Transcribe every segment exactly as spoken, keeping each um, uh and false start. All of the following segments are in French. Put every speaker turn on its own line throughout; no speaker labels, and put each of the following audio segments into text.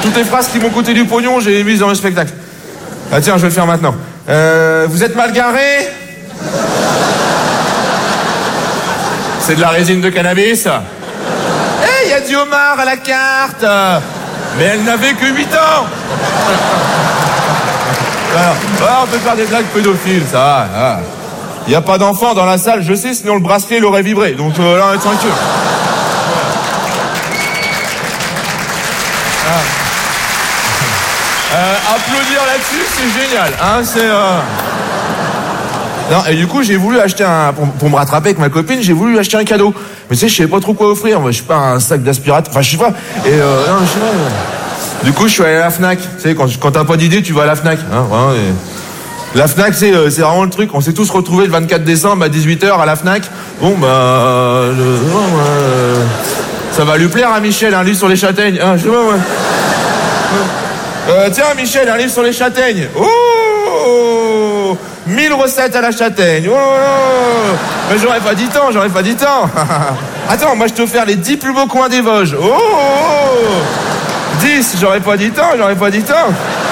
Toutes les phrases qui m'ont coûté du pognon, j'ai les mises dans le spectacle. Ah tiens, je vais le faire maintenant. Euh, vous êtes mal garé? C'est de la résine de cannabis. Eh, il y a du homard à la carte. Mais elle n'avait que huit ans. Alors, ah, on peut faire des blagues pédophiles, ça va. Ah. Il n'y a pas d'enfant dans la salle, je sais, sinon le bracelet l'aurait vibré. Donc euh, là, on est tranquille. Ah. Euh, applaudir là-dessus, c'est génial. Hein, c'est... Euh... Non, et du coup, j'ai voulu acheter un... Pour, pour me rattraper avec ma copine, j'ai voulu lui acheter un cadeau. Mais tu sais, je savais pas trop quoi offrir. Moi, je sais pas, un sac d'aspirateur. Enfin, je sais pas. Et euh, non, je sais pas. Euh... Du coup, je suis allé à la Fnac. Tu sais, quand, quand t'as pas d'idée, tu vas à la Fnac. Hein, vraiment, et... La Fnac, c'est, euh, c'est vraiment le truc. On s'est tous retrouvés le vingt-quatre décembre à dix-huit heures à la Fnac. Bon, bah... Euh, euh, ça va lui plaire à Michel, un livre sur les châtaignes. Hein, je sais pas, ouais. Euh, tiens, Michel, un livre sur les châtaignes. Oh, mille recettes à la châtaigne. Oh, mais j'aurais pas dit tant, j'aurais pas dit tant. Attends, moi je te offert les dix plus beaux coins des Vosges. Oh, dix, j'aurais pas dit tant, j'aurais pas dit tant.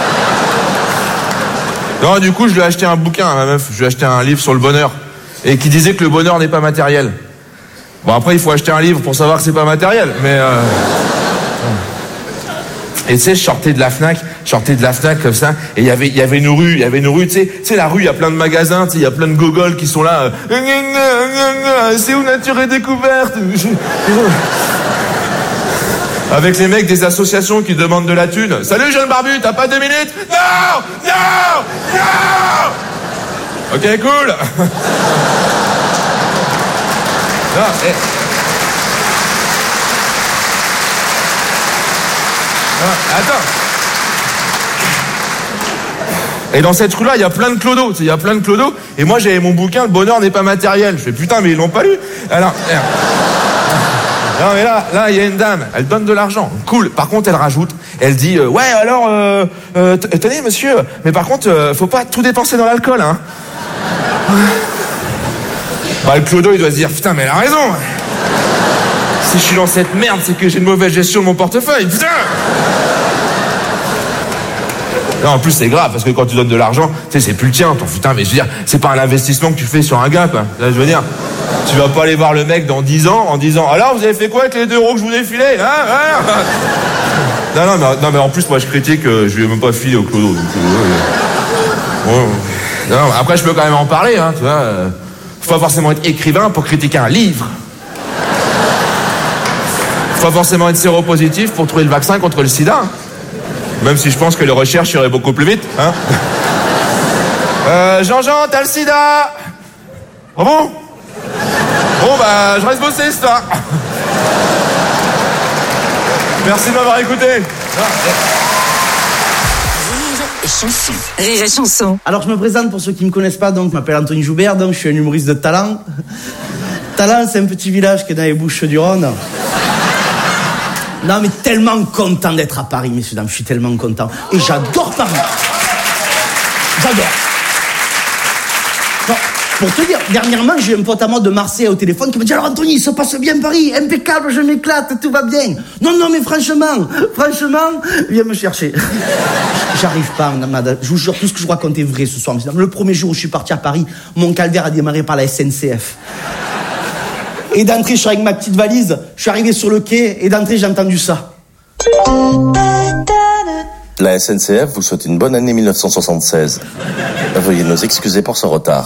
Non, du coup, je lui ai acheté un bouquin à ma meuf. Je lui ai acheté un livre sur le bonheur. Et qui disait que le bonheur n'est pas matériel. Bon, après, il faut acheter un livre pour savoir que c'est pas matériel. Mais... Euh... Et tu sais, je sortais de la Fnac, je sortais de la Fnac comme ça, et il y avait, il y avait une rue, il y avait une rue, tu sais, tu sais, la rue, il y a plein de magasins, tu sais, il y a plein de gogoles qui sont là, euh, c'est où Nature et Découverte? Avec les mecs des associations qui demandent de la thune. Salut, jeune barbu, t'as pas deux minutes? Non! Non! Non! Ok, cool. Non, et... Ah, attends. Et dans cette rue-là, il y a plein de clodos. Il y a plein de clodos. Et moi, j'avais mon bouquin, Le bonheur n'est pas matériel. Je fais putain, mais ils l'ont pas lu. Alors, non, mais là, là, il y a une dame. Elle donne de l'argent. Cool. Par contre, elle rajoute. Elle dit, euh, ouais, alors, euh, euh, tenez, monsieur. Mais par contre, euh, faut pas tout dépenser dans l'alcool, hein. Bah, le clodo, il doit se dire, putain, mais elle a raison. Si je suis dans cette merde, c'est que j'ai une mauvaise gestion de mon portefeuille. Putain! Non, en plus, c'est grave, parce que quand tu donnes de l'argent, tu sais, c'est plus le tien. Ton putain, mais je veux dire, c'est pas un investissement que tu fais sur un gars, quoi. Là, je veux dire, tu vas pas aller voir le mec dans dix ans en disant, alors, vous avez fait quoi avec les deux euros que je vous ai filés, hein, hein? Non, non, mais, non, mais en plus, moi, je critique, euh, je lui ai même pas filé au clodo. Donc, euh, ouais. Non, après, je peux quand même en parler, hein, tu vois. Euh, faut pas forcément être écrivain pour critiquer un livre. Faut pas forcément être séropositif pour trouver le vaccin contre le sida. Même si je pense que les recherches iraient beaucoup plus vite, hein. Euh, Jean-Jean, t'as le sida? Oh bon? Bon, bah, je reste bosser, c'est ça. Merci de m'avoir écouté.
Rire et chanson. Rire et chanson.
Alors, je me présente pour ceux qui ne me connaissent pas, donc, je m'appelle Anthony Joubert, donc, je suis un humoriste de Talent. Talent, c'est un petit village qui est dans les Bouches-du-Rhône. Non, mais tellement content d'être à Paris, messieurs, dames, je suis tellement content. Et j'adore Paris. J'adore. Bon, pour te dire, dernièrement, j'ai eu un pote à moi de Marseille au téléphone qui me dit « Alors, Anthony, il se passe bien Paris, impeccable, je m'éclate, tout va bien. » Non, non, mais franchement, franchement, viens me chercher. J'arrive pas, madame. Je vous jure, tout ce que je vous raconte est vrai ce soir. Le premier jour où je suis parti à Paris, mon calvaire a démarré par la S N C F. Et d'entrée, je suis avec ma petite valise, je suis arrivé sur le quai, et d'entrée, j'ai entendu ça.
La S N C F vous souhaite une bonne année mille neuf cent soixante-seize. Veuillez nous excuser pour ce retard.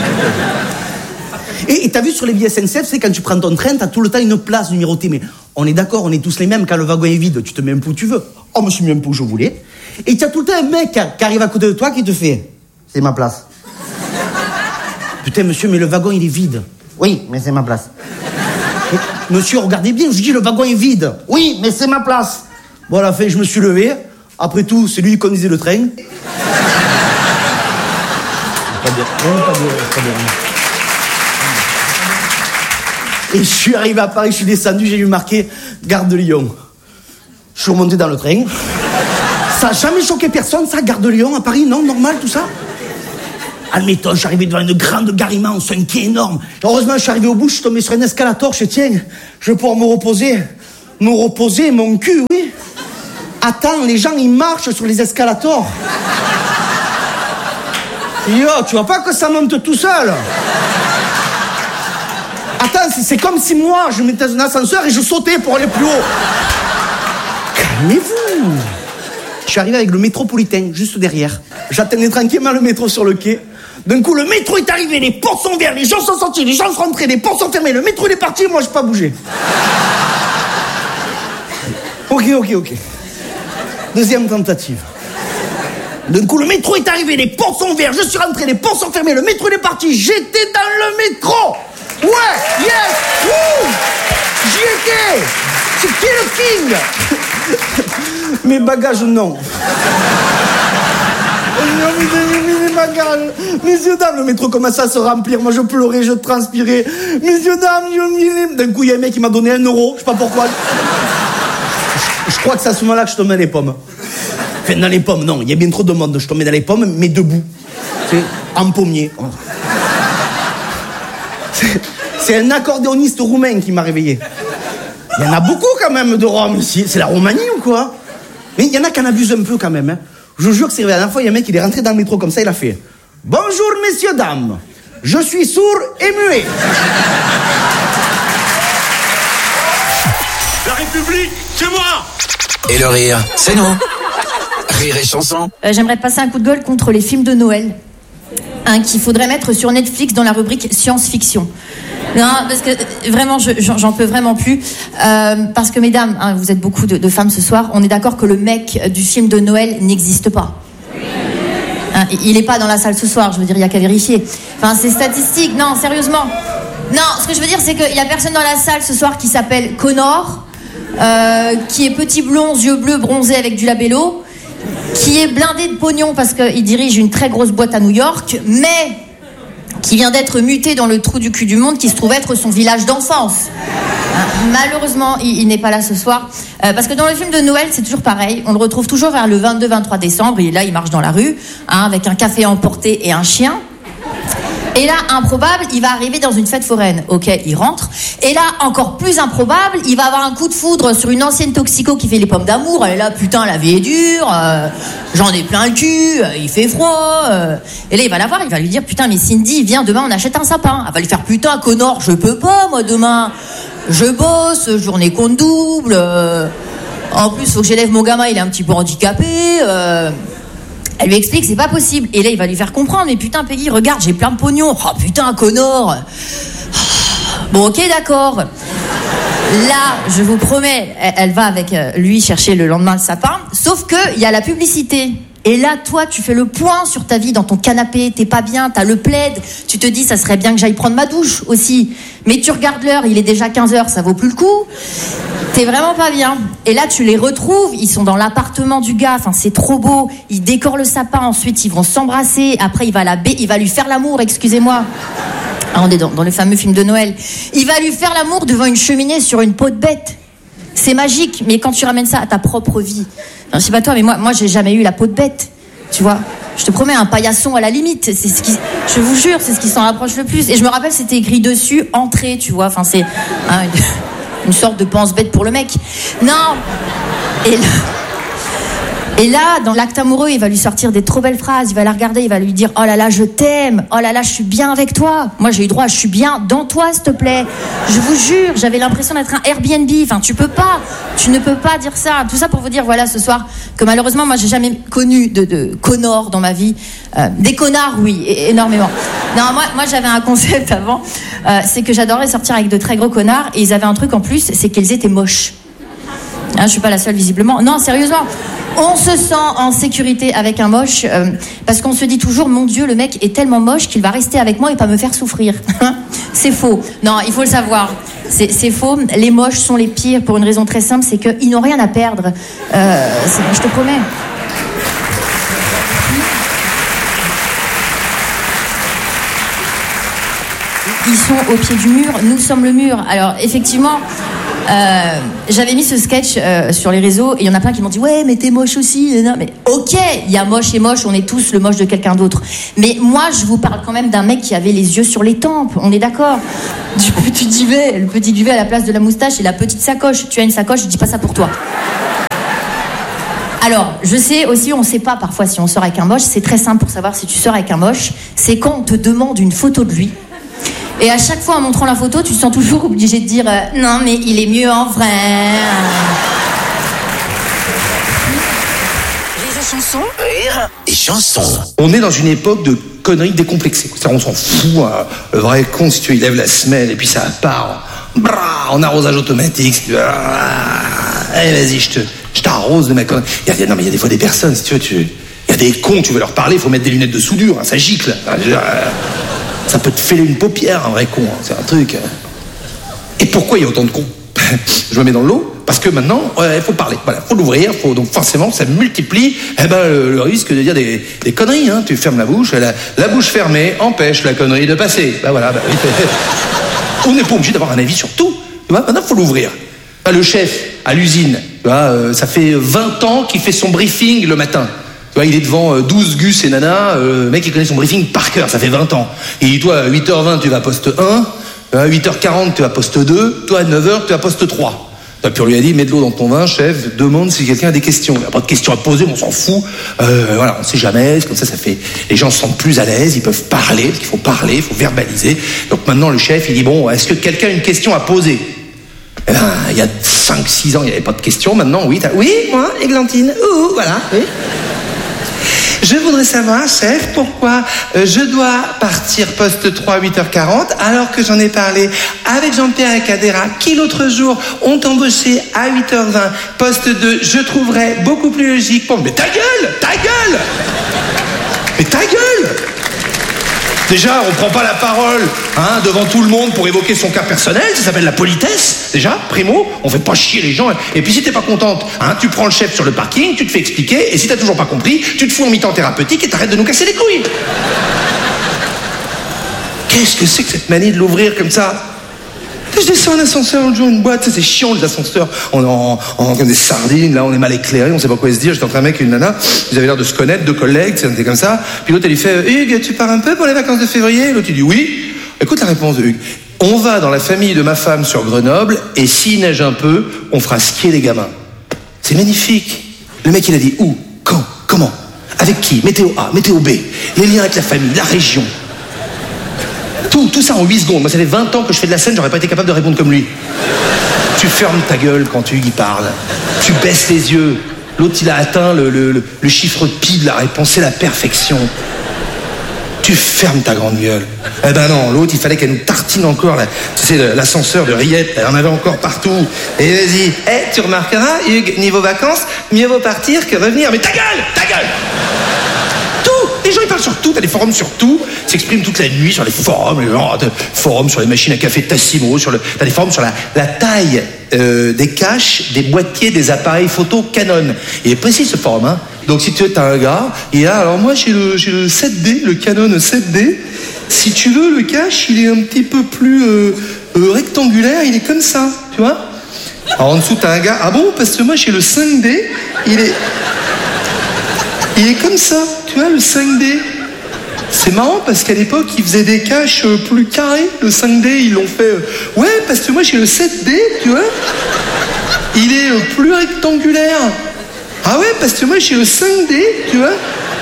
Et t'as vu sur les billets S N C F, c'est quand tu prends ton train, t'as tout le temps une place numérotée. Mais on est d'accord, on est tous les mêmes, quand le wagon est vide, tu te mets un peu où tu veux. Oh, je me suis mis un peu où je voulais. Et t'as tout le temps un mec qui arrive à côté de toi qui te fait « C'est ma place. » Putain, monsieur, mais le wagon, il est vide. Oui, mais c'est ma place. Et, monsieur, regardez bien, je dis le wagon est vide. Oui, mais c'est ma place. Bon, à la fin, je me suis levé. Après tout, c'est lui qui conduisait le train. Pas bien. Non, pas bien, pas bien. Et je suis arrivé à Paris, je suis descendu, j'ai vu marqué Gare de Lyon. Je suis remonté dans le train. Ça n'a jamais choqué personne, ça, Gare de Lyon à Paris, non, normal, tout ça. Admettons, je suis arrivé devant une grande gare immense, un quai énorme. Heureusement, je suis arrivé au bout, je suis tombé sur un escalator, je dis, tiens, je vais pouvoir me reposer. Me reposer, mon cul, oui. Attends, les gens, ils marchent sur les escalators. Yo, tu vois pas que ça monte tout seul? Attends, c'est, c'est comme si moi, je mettais dans un ascenseur et je sautais pour aller plus haut. Calmez-vous. Je suis arrivé avec le métropolitain, juste derrière. J'attendais tranquillement le métro sur le quai. D'un coup, le métro est arrivé, les portes sont ouvertes, les gens sont sortis, les gens sont rentrés, les portes sont fermées, le métro il est parti, moi je n'ai pas bougé. Ok, ok, ok. Deuxième tentative. D'un coup, le métro est arrivé, les portes sont ouvertes, je suis rentré, les portes sont fermées, le métro il est parti, j'étais dans le métro. Ouais, yes, wouh, j'y étais. C'est qui le king? Mes bagages, non. Mes bagages. Messieurs, dames, le métro commence à se remplir. Moi, je pleurais, je transpirais. Messieurs, dames, j'ai mis les... D'un coup, il y a un mec qui m'a donné un euro. Je sais pas pourquoi. Je, je crois que c'est à ce moment-là que je tombais dans les pommes. Enfin, dans les pommes, non. Il y a bien trop de monde. Je tombais dans les pommes, mais debout. C'est en pommier. C'est, c'est un accordéoniste roumain qui m'a réveillé. Il y en a beaucoup, quand même, de Rome, ici. C'est la Roumanie, ou quoi? Mais il y en a qui en abusent un peu, quand même, hein. Je vous jure que c'est vrai, la dernière fois, il y a un mec, il est rentré dans le métro comme ça, il a fait « Bonjour, messieurs, dames, je suis sourd et muet. »
La République, c'est moi.
Et le rire, c'est nous. Rire et chanson.
Euh, j'aimerais passer un coup de gueule contre les films de Noël. Hein, qu'il faudrait mettre sur Netflix dans la rubrique science-fiction. Non, parce que euh, vraiment, je, j'en peux vraiment plus. Euh, parce que, mesdames, hein, vous êtes beaucoup de, de femmes ce soir, on est d'accord que le mec du film de Noël n'existe pas. Hein, il n'est pas dans la salle ce soir, je veux dire, il n'y a qu'à vérifier. Enfin, c'est statistique, non, sérieusement. Non, ce que je veux dire, c'est qu'il n'y a personne dans la salle ce soir qui s'appelle Connor, euh, qui est petit blond, yeux bleus, bronzé avec du labello, qui est blindé de pognon parce qu'il dirige une très grosse boîte à New York, mais qui vient d'être muté dans le trou du cul du monde qui se trouve être son village d'enfance. Hein, malheureusement, il, il n'est pas là ce soir. Euh, parce que dans le film de Noël, c'est toujours pareil. On le retrouve toujours vers le vingt-deux vingt-trois décembre. Et là, il marche dans la rue, hein, avec un café à emporter et un chien. Et là, improbable, il va arriver dans une fête foraine. Ok, il rentre. Et là, encore plus improbable, il va avoir un coup de foudre sur une ancienne toxico qui fait les pommes d'amour. Elle est là, putain, la vie est dure, euh, j'en ai plein le cul, euh, il fait froid. Euh. Et là, il va la voir, il va lui dire, putain, mais Cindy, viens, demain, on achète un sapin. Elle va lui faire, putain, Connor, je peux pas, moi, demain. Je bosse, journée compte double. Euh. En plus, faut que j'élève mon gamin, il est un petit peu handicapé. Euh. Elle lui explique, c'est pas possible. Et là, il va lui faire comprendre. Mais putain, Peggy, regarde, j'ai plein de pognon. Oh putain, Connor. Bon, ok, d'accord. Là, je vous promets, elle va avec lui chercher le lendemain le sapin. Sauf que il y a la publicité. Et là, toi, tu fais le point sur ta vie dans ton canapé. T'es pas bien, t'as le plaid. Tu te dis, ça serait bien que j'aille prendre ma douche aussi. Mais tu regardes l'heure, il est déjà quinze heures, ça vaut plus le coup. T'es vraiment pas bien. Et là, tu les retrouves, ils sont dans l'appartement du gars, enfin, c'est trop beau. Ils décorent le sapin, ensuite, ils vont s'embrasser. Après, il va, la ba- il va lui faire l'amour, excusez-moi. Ah, on est dans, dans le fameux film de Noël. Il va lui faire l'amour devant une cheminée sur une peau de bête. C'est magique, mais quand tu ramènes ça à ta propre vie... Enfin, je sais pas toi, mais moi, moi, j'ai jamais eu la peau de bête, tu vois. Je te promets, un paillasson à la limite, c'est ce qui... Je vous jure, c'est ce qui s'en rapproche le plus. Et je me rappelle, c'était écrit dessus, entrée, tu vois. Enfin, c'est... Hein, une sorte de pense-bête pour le mec. Non. Et là, et là, dans l'acte amoureux, il va lui sortir des trop belles phrases. Il va la regarder, il va lui dire « Oh là là, je t'aime. Oh là là, je suis bien avec toi. Moi, j'ai eu droit, je suis bien dans toi, s'il te plaît. Je vous jure, j'avais l'impression d'être un Airbnb. Enfin, tu peux pas. Tu ne peux pas dire ça. » Tout ça pour vous dire, voilà, ce soir, que malheureusement, moi, j'ai jamais connu de, de Connor dans ma vie. Euh, des connards, oui, énormément. Non, moi, moi, j'avais un concept avant. Euh, c'est que j'adorais sortir avec de très gros connards. Et ils avaient un truc en plus, c'est qu'ils étaient moches. Hein, je suis pas la seule visiblement. Non, sérieusement, on se sent en sécurité avec un moche euh, parce qu'on se dit toujours, mon Dieu, le mec est tellement moche qu'il va rester avec moi et pas me faire souffrir. C'est faux. Non, il faut le savoir. C'est, c'est faux. Les moches sont les pires pour une raison très simple, c'est qu'ils n'ont rien à perdre. Euh, c'est, je te promets. Ils sont au pied du mur, nous sommes le mur. Alors, effectivement, euh, j'avais mis ce sketch euh, sur les réseaux et il y en a plein qui m'ont dit « Ouais, mais t'es moche aussi. » Non, mais ok, il y a moche et moche, on est tous le moche de quelqu'un d'autre. Mais moi, je vous parle quand même d'un mec qui avait les yeux sur les tempes, on est d'accord? Du petit duvet, le petit duvet à la place de la moustache et la petite sacoche. Tu as une sacoche, je dis pas ça pour toi. Alors, je sais aussi, on sait pas parfois si on sort avec un moche. C'est très simple pour savoir si tu sors avec un moche. C'est quand on te demande une photo de lui. Et à chaque fois, en montrant la photo, tu te sens toujours obligé de dire euh, « Non, mais il est mieux en vrai. »
Rire et chanson.
Rire et chanson.
On est dans une époque de conneries décomplexées. C'est-à-dire, on s'en fout. Hein. Le vrai con, si tu veux, il lève la semelle et puis ça part en, en arrosage automatique. Si tu veux, allez, vas-y, je te, je t'arrose de ma connerie. Il y a, non, mais il y a des fois des personnes, si tu veux, tu, il y a des cons, tu veux leur parler, il faut mettre des lunettes de soudure, hein, ça gicle. Hein, je, euh, ça peut te fêler une paupière, un vrai con, hein, c'est un truc. Et pourquoi il y a autant de cons? Je me mets dans l'eau parce que maintenant, il ouais, faut parler. Voilà, faut l'ouvrir, faut donc forcément ça multiplie. Eh ben le, le risque de dire des, des conneries. Hein. Tu fermes la bouche, la, la bouche fermée empêche la connerie de passer. Ben voilà. Ben, on n'est pas obligé d'avoir un avis sur tout. Tu vois, maintenant faut l'ouvrir. Ben, le chef à l'usine, tu vois, euh, ça fait vingt ans qu'il fait son briefing le matin. Tu vois, il est devant euh, douze gus et nanas. Euh, le mec il connaît son briefing par cœur. Ça fait vingt ans. Il dit toi à huit heures vingt tu vas poste un. À huit heures quarante, tu vas poste deux. Toi, à neuf heures, tu vas poste trois. Puis on lui a dit, mets de l'eau dans ton vin, chef, demande si quelqu'un a des questions. Il n'y a pas de questions à poser, mais on s'en fout. Euh, voilà, on ne sait jamais. Comme ça, ça fait... Les gens se sentent plus à l'aise, ils peuvent parler, parce qu'il faut parler, il faut verbaliser. Donc maintenant, le chef, il dit, bon, est-ce que quelqu'un a une question à poser? Eh ben, il y a cinq six ans, il n'y avait pas de questions. Maintenant, oui, t'as... Oui, moi, Églantine. Ouh, voilà, oui. Je voudrais savoir, chef, pourquoi euh, je dois partir poste trois à huit heures quarante alors que j'en ai parlé avec Jean-Pierre et Cadera qui l'autre jour ont embauché à huit heures vingt poste deux. Je trouverais beaucoup plus logique pour... Mais ta gueule, ta gueule Mais ta gueule Déjà, on prend pas la parole hein, devant tout le monde pour évoquer son cas personnel, ça s'appelle la politesse. Déjà, primo, on fait pas chier les gens. Et puis si t'es pas contente, hein, tu prends le chef sur le parking, tu te fais expliquer, et si t'as toujours pas compris, tu te fous en mi-temps thérapeutique et t'arrêtes de nous casser les couilles. Qu'est-ce que c'est que cette manie de l'ouvrir comme ça? Je descends un ascenseur, on joue une boîte, ça c'est chiant les ascenseurs, on est en, en, comme des sardines, là on est mal éclairé, on sait pas quoi se dire, j'étais entre un mec et une nana, ils avaient l'air de se connaître, deux collègues, c'était comme ça, puis l'autre elle lui fait, Hugues, tu pars un peu pour les vacances de février? L'autre il dit oui. Écoute la réponse de Hugues, on va dans la famille de ma femme sur Grenoble, et s'il neige un peu, on fera skier les gamins. C'est magnifique. Le mec il a dit où, quand, comment, avec qui, météo A, météo B, les liens avec la famille, la région. Tout, tout ça en huit secondes. Moi, ça fait vingt ans que je fais de la scène, j'aurais pas été capable de répondre comme lui. Tu fermes ta gueule quand tu y parles. Tu baisses les yeux. L'autre, il a atteint le, le, le, le chiffre pi de la réponse, c'est la perfection. Tu fermes ta grande gueule. Eh ben non, l'autre, il fallait qu'elle nous tartine encore, la, tu sais, l'ascenseur de rillettes, elle en avait encore partout. Et vas-y, hé, hey, tu remarqueras, Hugues, niveau vacances, mieux vaut partir que revenir. Mais ta gueule, ta gueule Tout. Les gens, ils parlent sur tout, t'as des forums sur tout, s'expriment toute la nuit sur les forums, les gens, forums sur les machines à café Tassimo, sur le, t'as des forums sur la, la taille euh, des caches, des boîtiers, des appareils photo Canon. Il est précis ce forum, hein. Donc si tu veux, t'as un gars, et là, alors moi j'ai le, j'ai le sept D, le Canon sept D. Si tu veux, le cache, il est un petit peu plus euh, euh, rectangulaire, il est comme ça, tu vois. Alors en dessous, t'as un gars, ah bon, parce que moi j'ai le cinq D, il est... Il est comme ça, tu vois, le cinq D. C'est marrant parce qu'à l'époque, ils faisaient des caches plus carrés. Le cinq D, ils l'ont fait... Euh... Ouais, parce que moi, j'ai le sept D, tu vois. Il est euh, plus rectangulaire. Ah ouais, parce que moi, j'ai le cinq D, tu vois.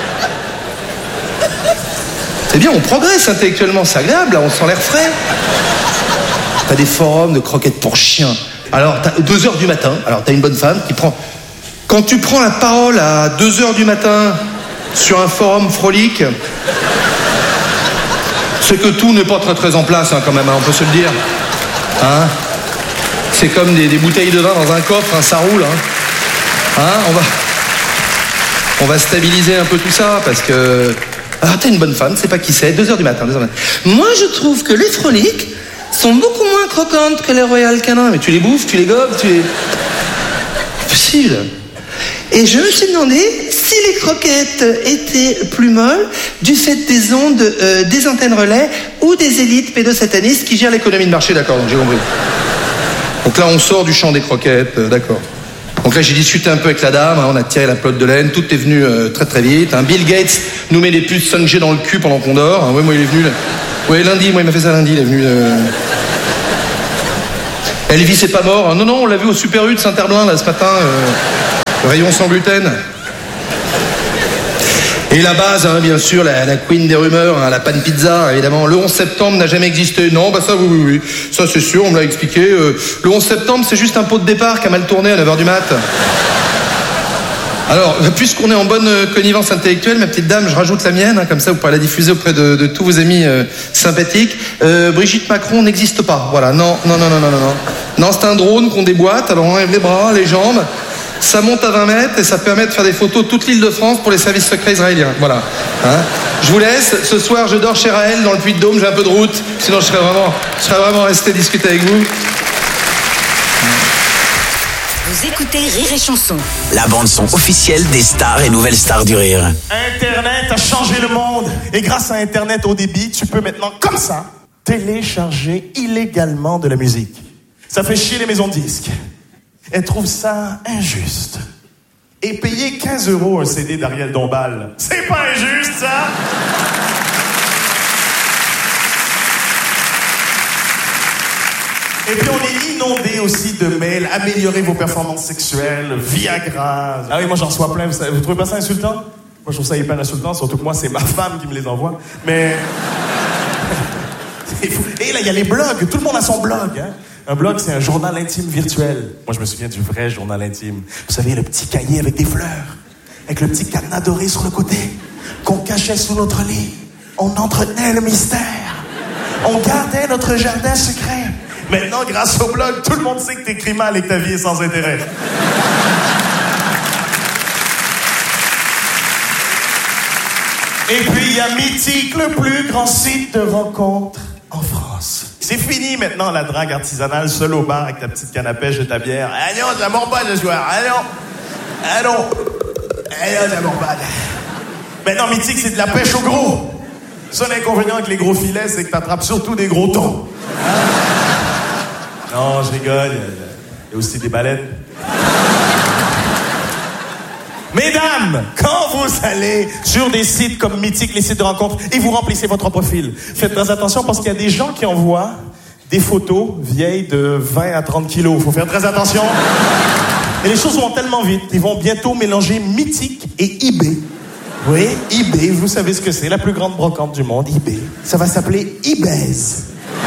C'est bien, on progresse intellectuellement, c'est agréable, là, on sent l'air frais. T'as des forums de croquettes pour chiens. Alors, t'as deux heures du matin, alors t'as une bonne femme qui prend... Quand tu prends la parole à deux heures du matin sur un forum frolique, c'est que tout n'est pas très très en place hein, quand même, hein, on peut se le dire. Hein, c'est comme des, des bouteilles de vin dans un coffre, hein, ça roule. Hein. Hein, on va, on va stabiliser un peu tout ça parce que... Ah, t'as une bonne femme, c'est pas qui c'est, deux heures du matin, deux heures du matin. Moi je trouve que les froliques sont beaucoup moins croquantes que les Royal Canin. Mais tu les bouffes, tu les gobes, tu les... Possible. Et je me suis demandé si les croquettes étaient plus molles du fait des ondes euh, des antennes relais ou des élites pédosatanistes qui gèrent l'économie de marché, d'accord, donc j'ai compris. Donc là, on sort du champ des croquettes, euh, d'accord. Donc là, j'ai discuté un peu avec la dame, hein, on a tiré la pelote de laine, tout est venu euh, très très vite. Hein. Bill Gates nous met des puces cinq G dans le cul pendant qu'on dort. Hein. Ouais, moi, il est venu... Là. Ouais, lundi, moi, il m'a fait ça lundi, il est venu... Euh... Elvis est pas mort. Hein. Non, non, on l'a vu au Super U de Saint-Herblain, là, ce matin... Euh... rayon sans gluten. Et la base, hein, bien sûr, la, la queen des rumeurs, hein, la pan pizza, évidemment. Le onze septembre n'a jamais existé. Non, bah ça, oui, oui, oui. Ça, c'est sûr, on me l'a expliqué. Euh, le onze septembre, c'est juste un pot de départ qui a mal tourné à neuf heures du mat'. Alors, puisqu'on est en bonne connivence intellectuelle, ma petite dame, je rajoute la mienne, hein, comme ça vous pourrez la diffuser auprès de, de tous vos amis euh, sympathiques. Euh, Brigitte Macron n'existe pas. Voilà, non, non, non, non, non, non, non. Non, c'est un drone qu'on déboîte, alors on enlève les bras, les jambes. Ça monte à vingt mètres et ça permet de faire des photos de toute l'île de France pour les services secrets israéliens. Voilà. Hein, je vous laisse. Ce soir, je dors chez Raël dans le Puy-de-Dôme. J'ai un peu de route. Sinon, je serais vraiment, je serais vraiment resté discuter avec vous.
Vous écoutez Rire et Chanson.
La bande-son officielle des stars et nouvelles stars du rire.
Internet a changé le monde. Et grâce à Internet haut débit, tu peux maintenant, comme ça, télécharger illégalement de la musique. Ça fait chier les maisons de disques. Elles trouvent ça injuste. Et payer quinze euros un C D d'Ariel Dombal, c'est pas injuste, ça? Et puis on est inondé aussi de mails, améliorer vos performances sexuelles, Viagra. Ah oui, moi j'en reçois plein, vous, savez, vous trouvez pas ça insultant? Moi je trouve ça hyper insultant, surtout que moi c'est ma femme qui me les envoie. Mais... c'est fou. Et là il y a les blogs, tout le monde a son blog, hein. Un blog, c'est un journal intime virtuel. Moi, je me souviens du vrai journal intime. Vous savez, le petit cahier avec des fleurs, avec le petit cadenas doré sur le côté, qu'on cachait sous notre lit. On entretenait le mystère. On gardait notre jardin secret. Maintenant, grâce au blog, tout le monde sait que t'écris mal et que ta vie est sans intérêt. Et puis, il y a Mythique, le plus grand site de rencontres en France. C'est fini maintenant la drague artisanale, seul au bar avec ta petite canne à pêche et ta bière. Ah non, ça mord pas ce soir. Ah non. Ah non. Ah non, ça mord pas. Maintenant, Mythique, c'est de la pêche au gros. Seul inconvénient avec les gros filets, c'est que t'attrapes surtout des gros thons. Non, je rigole. Il y a aussi des baleines. Mesdames, quand vous allez sur des sites comme Mythique, les sites de rencontres, et vous remplissez votre profil, faites très attention parce qu'il y a des gens qui envoient des photos vieilles de vingt à trente kilos. Il faut faire très attention. Et les choses vont tellement vite, ils vont bientôt mélanger Mythique et eBay. Oui, eBay, vous savez ce que c'est, la plus grande brocante du monde, eBay. Ça va s'appeler eBaise.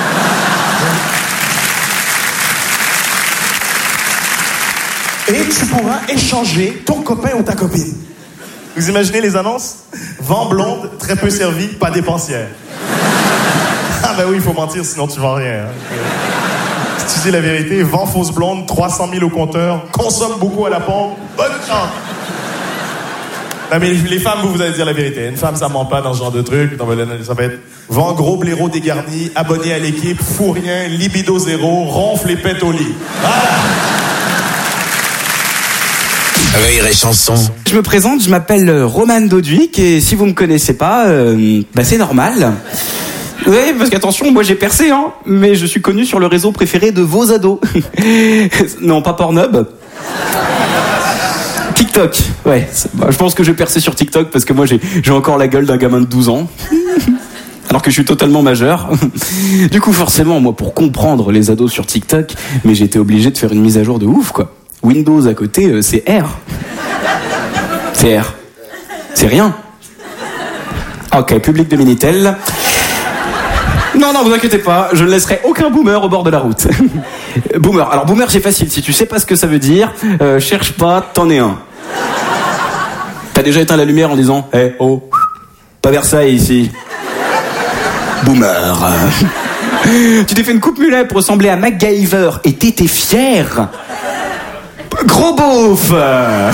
Et tu pourras échanger ton copain ou ta copine. Vous imaginez les annonces? Vent blonde, très peu servie, pas dépensière. Ah ben oui, il faut mentir, sinon tu vends rien. Hein. Si tu dis la vérité, vent fausse blonde, trois cent mille au compteur, consomme beaucoup à la pompe, bonne chance. Non mais les femmes, vous, vous allez dire la vérité. Une femme, ça ment pas dans ce genre de truc. Ça va être vent gros blaireau dégarni, abonné à l'équipe, fou rien, libido zéro, ronfle et pète au lit. Voilà.
Rire et Chanson.
Je me présente, je m'appelle Roman Doduic et si vous me connaissez pas, euh, bah c'est normal. Oui, parce qu'attention, moi j'ai percé, hein, mais je suis connu sur le réseau préféré de vos ados. Non, pas Pornhub. TikTok, ouais. Bah, je pense que je vais percer sur TikTok parce que moi j'ai, j'ai encore la gueule d'un gamin de douze ans. Alors que je suis totalement majeur. Du coup, forcément, moi, pour comprendre les ados sur TikTok, mais j'ai été obligé de faire une mise à jour de ouf, quoi. Windows à côté, euh, c'est R. C'est R. C'est rien. Ok, public de Minitel. Non, non, vous inquiétez pas, je ne laisserai aucun boomer au bord de la route. Boomer. Alors, boomer, c'est facile. Si tu sais pas ce que ça veut dire, euh, cherche pas, t'en es un. T'as déjà éteint la lumière en disant « Eh, hey, oh, pas Versailles ici. » Boomer. Tu t'es fait une coupe mulet pour ressembler à MacGyver et t'étais fier. Gros beauf. Bah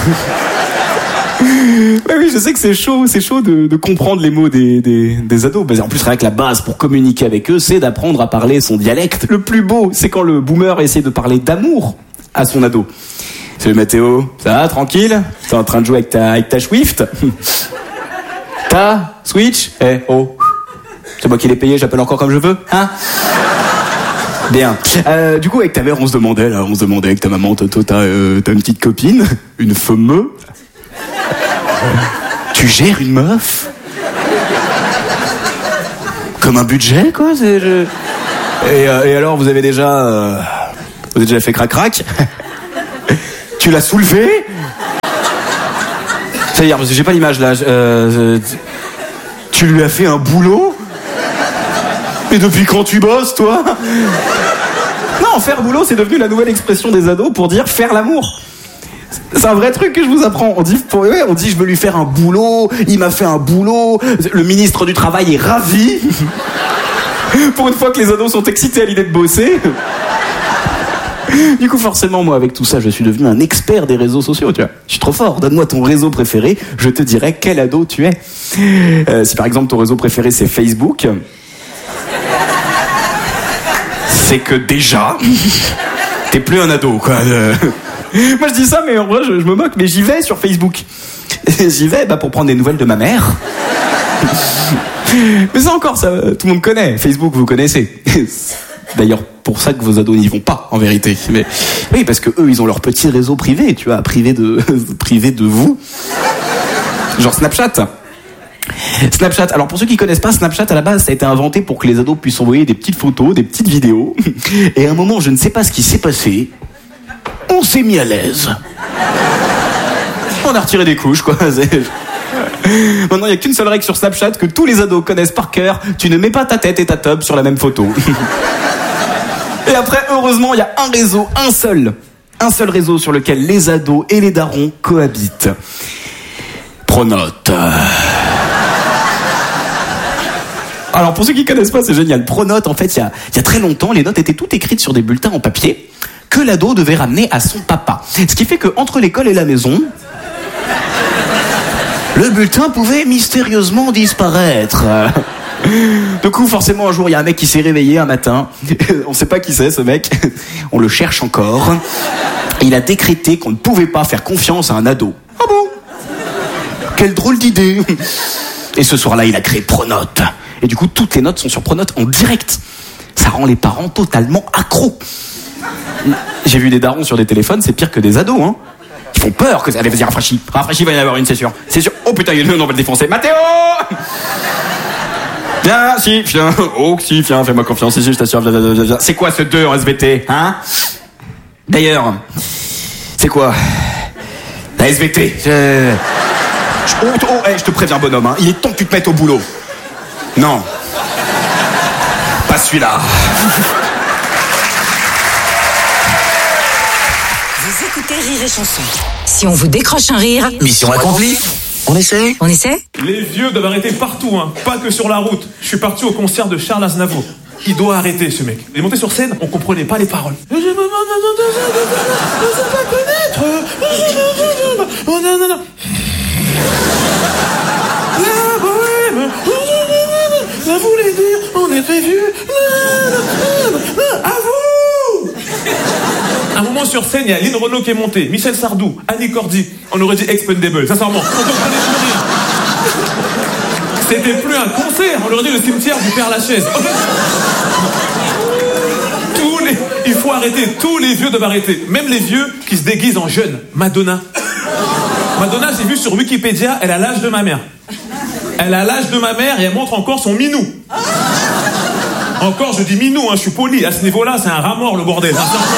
oui, je sais que c'est chaud, c'est chaud de, de comprendre les mots des, des, des ados. Bah, en plus, rien que la base pour communiquer avec eux, c'est d'apprendre à parler son dialecte. Le plus beau, c'est quand le boomer essaie de parler d'amour à son ado. Salut Mathéo, ça va, tranquille? T'es en train de jouer avec ta, avec ta Swift? Ta Switch? Eh, hey, oh. C'est moi qui l'ai payé, j'appelle encore comme je veux, hein? Bien. Euh, du coup, avec ta mère, on se demandait, là, on se demandait avec ta maman, toi, t'as, euh, t'as une petite copine, une fameuse. Tu gères une meuf comme un budget, quoi. C'est, je... et, euh, et alors, vous avez déjà, euh, vous avez déjà fait crac crac? Tu l'as soulevé? C'est-à-dire, parce que j'ai pas l'image là. Euh, tu lui as fait un boulot? Mais depuis quand tu bosses, toi? Non, faire boulot, c'est devenu la nouvelle expression des ados pour dire faire l'amour. C'est un vrai truc que je vous apprends. On dit, pour, ouais, on dit je veux lui faire un boulot, il m'a fait un boulot, le ministre du Travail est ravi. Pour une fois que les ados sont excités à l'idée de bosser. Du coup, forcément, moi, avec tout ça, je suis devenu un expert des réseaux sociaux, tu vois. Je suis trop fort. Donne-moi ton réseau préféré, je te dirai quel ado tu es. Euh, si par exemple ton réseau préféré c'est Facebook, c'est que déjà, t'es plus un ado, quoi. Moi, je dis ça, mais en vrai, je, je me moque, mais j'y vais sur Facebook. J'y vais, bah, pour prendre des nouvelles de ma mère. Mais ça encore, ça, tout le monde connaît. Facebook, vous connaissez. D'ailleurs, pour ça que vos ados n'y vont pas, en vérité. Mais oui, parce que eux, ils ont leur petit réseau privé, tu vois, privé de, privé de vous. Genre Snapchat. Snapchat. Alors pour ceux qui connaissent pas, Snapchat à la base, ça a été inventé pour que les ados puissent envoyer des petites photos, des petites vidéos. Et à un moment, je ne sais pas ce qui s'est passé. On s'est mis à l'aise. On a retiré des couches, quoi. Maintenant, il n'y a qu'une seule règle sur Snapchat que tous les ados connaissent par cœur. Tu ne mets pas ta tête et ta tub sur la même photo. Et après, heureusement, il y a un réseau, un seul. Un seul réseau sur lequel les ados et les darons cohabitent. Pronote. Alors, pour ceux qui connaissent pas, c'est génial. Pronote, en fait, il y a, il y a très longtemps, les notes étaient toutes écrites sur des bulletins en papier que l'ado devait ramener à son papa. Ce qui fait qu'entre l'école et la maison, le bulletin pouvait mystérieusement disparaître. Du coup, forcément, un jour, il y a un mec qui s'est réveillé un matin. On sait pas qui c'est, ce mec. On le cherche encore. Il a décrété qu'on ne pouvait pas faire confiance à un ado. Ah bon? Quelle drôle d'idée. Et ce soir-là, il a créé Pronote. Et du coup, toutes les notes sont sur Pronote en direct. Ça rend les parents totalement accros. J'ai vu des darons sur des téléphones, c'est pire que des ados, hein. Ils font peur que ça... Allez, vas-y, rafraîchis. Rafraîchis, va y en avoir une, c'est sûr. C'est sûr. Oh putain, il y en a une, on va le défoncer. Mathéo! Viens, si, viens. Oh, si, viens, fais-moi confiance ici, je t'assure. Viens, viens, viens, viens. C'est quoi ce deux en S V T, hein? D'ailleurs, c'est quoi? La S V T. Je... Oh, oh, hey, je te préviens, bonhomme, hein. Il est temps que tu te mettes au boulot. Non. Pas celui-là.
Vous écoutez Rire et Chanson. Si on vous décroche un rire...
Mission accomplie. On essaie?
On essaie?
Les vieux doivent arrêter partout, hein. Pas que sur la route. Je suis parti au concert de Charles Aznavour. Il doit arrêter, ce mec. Il est monté sur scène, on comprenait pas les paroles. Je me demande de ne pas connaître. Oh non, non, non. La bohème. Ça voulait dire, on est très vieux. À vous. À un moment sur scène, il y a Lynn Renaud qui est montée, Michel Sardou, Annie Cordy. On aurait dit Expendable, sincèrement. On comprenait plus rien. C'était plus un concert, on aurait dit le cimetière du Père Lachaise. Tous les... Il faut arrêter, tous les vieux doivent arrêter. Même les vieux qui se déguisent en jeunes. Madonna. Madonna, j'ai vu sur Wikipédia, elle a l'âge de ma mère. Elle a l'âge de ma mère et elle montre encore son minou. Encore, je dis minou, hein, je suis poli. À ce niveau-là, c'est un rat mort, le bordel.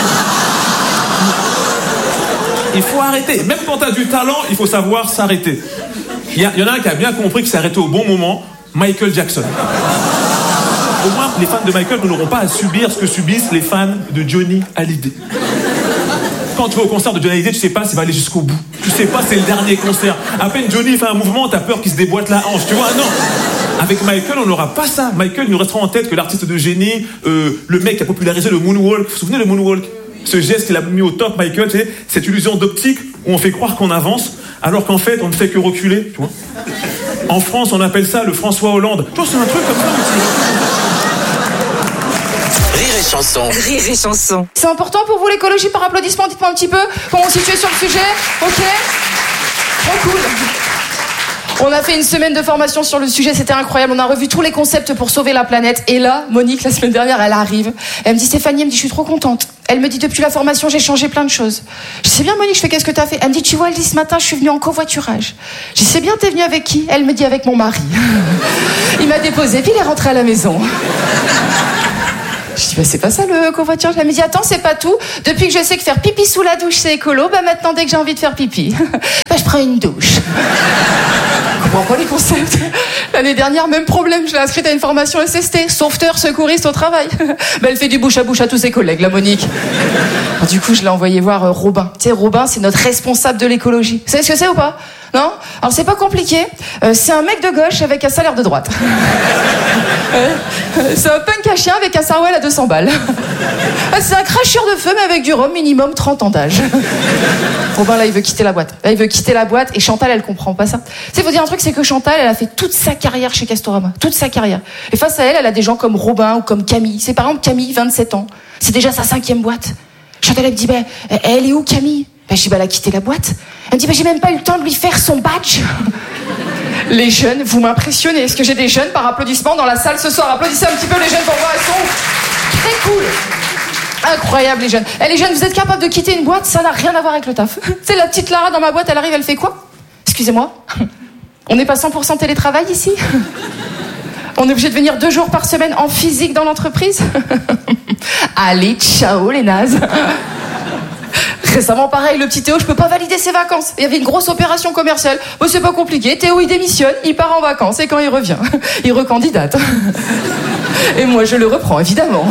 Il faut arrêter. Même quand t'as du talent, il faut savoir s'arrêter. Il y, y en a un qui a bien compris qu'il s'est arrêté au bon moment, Michael Jackson. Au moins, les fans de Michael n'auront pas à subir ce que subissent les fans de Johnny Hallyday. Quand tu vas au concert de Johnny Hallyday, tu sais pas s'il va aller jusqu'au bout. Tu sais pas, c'est le dernier concert. À peine Johnny fait un mouvement, t'as peur qu'il se déboîte la hanche. Tu vois, non. Avec Michael, on n'aura pas ça. Michael nous restera en tête que l'artiste de génie, euh, le mec qui a popularisé le moonwalk. Vous vous souvenez le moonwalk? Ce geste qu'il a mis au top, Michael, tu sais, cette illusion d'optique où on fait croire qu'on avance, alors qu'en fait, on ne fait que reculer, tu vois. En France, on appelle ça le François Hollande. Tu vois, c'est un truc comme ça.
Rire et Chanson.
Rire et Chanson.
C'est important pour vous l'écologie par applaudissement? Dites-moi un petit peu comment on se situe sur le sujet. Ok. Trop cool. On a fait une semaine de formation sur le sujet, c'était incroyable. On a revu tous les concepts pour sauver la planète. Et là, Monique, la semaine dernière, elle arrive. Elle me dit, Stéphanie, elle me dit, je suis trop contente. Elle me dit, depuis la formation, j'ai changé plein de choses. Je sais bien, Monique, je fais, qu'est-ce que t'as fait? Elle me dit, tu vois, elle dit, ce matin, je suis venue en covoiturage. Je sais bien, t'es venue avec qui? Elle me dit, avec mon mari. Il m'a déposé, puis il est rentré à la maison. Je Je dis, bah, c'est pas ça le covoiturage. Elle me dit, attends, c'est pas tout. Depuis que je sais que faire pipi sous la douche, c'est écolo, bah maintenant, dès que j'ai envie de faire pipi, bah, je prends une douche. Je comprends pas les concepts. L'année dernière, même problème, je l'ai inscrite à une formation S S T, sauveteur, secouriste au travail. Bah, elle fait du bouche à bouche à tous ses collègues, la Monique. Alors, du coup, je l'ai envoyé voir euh, Robin. Tu sais, Robin, c'est notre responsable de l'écologie. Vous savez ce que c'est ou pas? Non? Alors, c'est pas compliqué. Euh, c'est un mec de gauche avec un salaire de droite. euh, c'est un punk à chien avec un sarouel à deux cents balles. C'est un cracheur de feu, mais avec du rhum, minimum trente ans d'âge. Robin, là, il veut quitter la boîte. Là, il veut quitter la boîte, et Chantal, elle comprend pas ça. Tu sais, faut dire un truc, c'est que Chantal, elle a fait toute sa carrière chez Castorama. Toute sa carrière. Et face à elle, elle a des gens comme Robin ou comme Camille. C'est par exemple Camille, vingt-sept ans. C'est déjà sa cinquième boîte. Chantal, elle me dit, bah, elle est où, Camille? Bah, je dis, bah, elle a quitté la boîte. Elle me dit, bah, j'ai même pas eu le temps de lui faire son badge. Les jeunes, vous m'impressionnez. Est-ce que j'ai des jeunes par applaudissement dans la salle ce soir? Applaudissez un petit peu les jeunes pour voir, ils sont très cool. Incroyable, les jeunes. Eh, les jeunes, vous êtes capables de quitter une boîte? Ça n'a rien à voir avec le taf. Tu sais, la petite Lara dans ma boîte, elle arrive, elle fait quoi? Excusez-moi. On n'est pas cent pour cent télétravail ici? On est obligé de venir deux jours par semaine en physique dans l'entreprise? Allez, ciao les nazes. Récemment, pareil, le petit Théo, je peux pas valider ses vacances. Il y avait une grosse opération commerciale. Bon, c'est pas compliqué. Théo, il démissionne, il part en vacances, et quand il revient, il recandidate. Et moi, je le reprends, évidemment.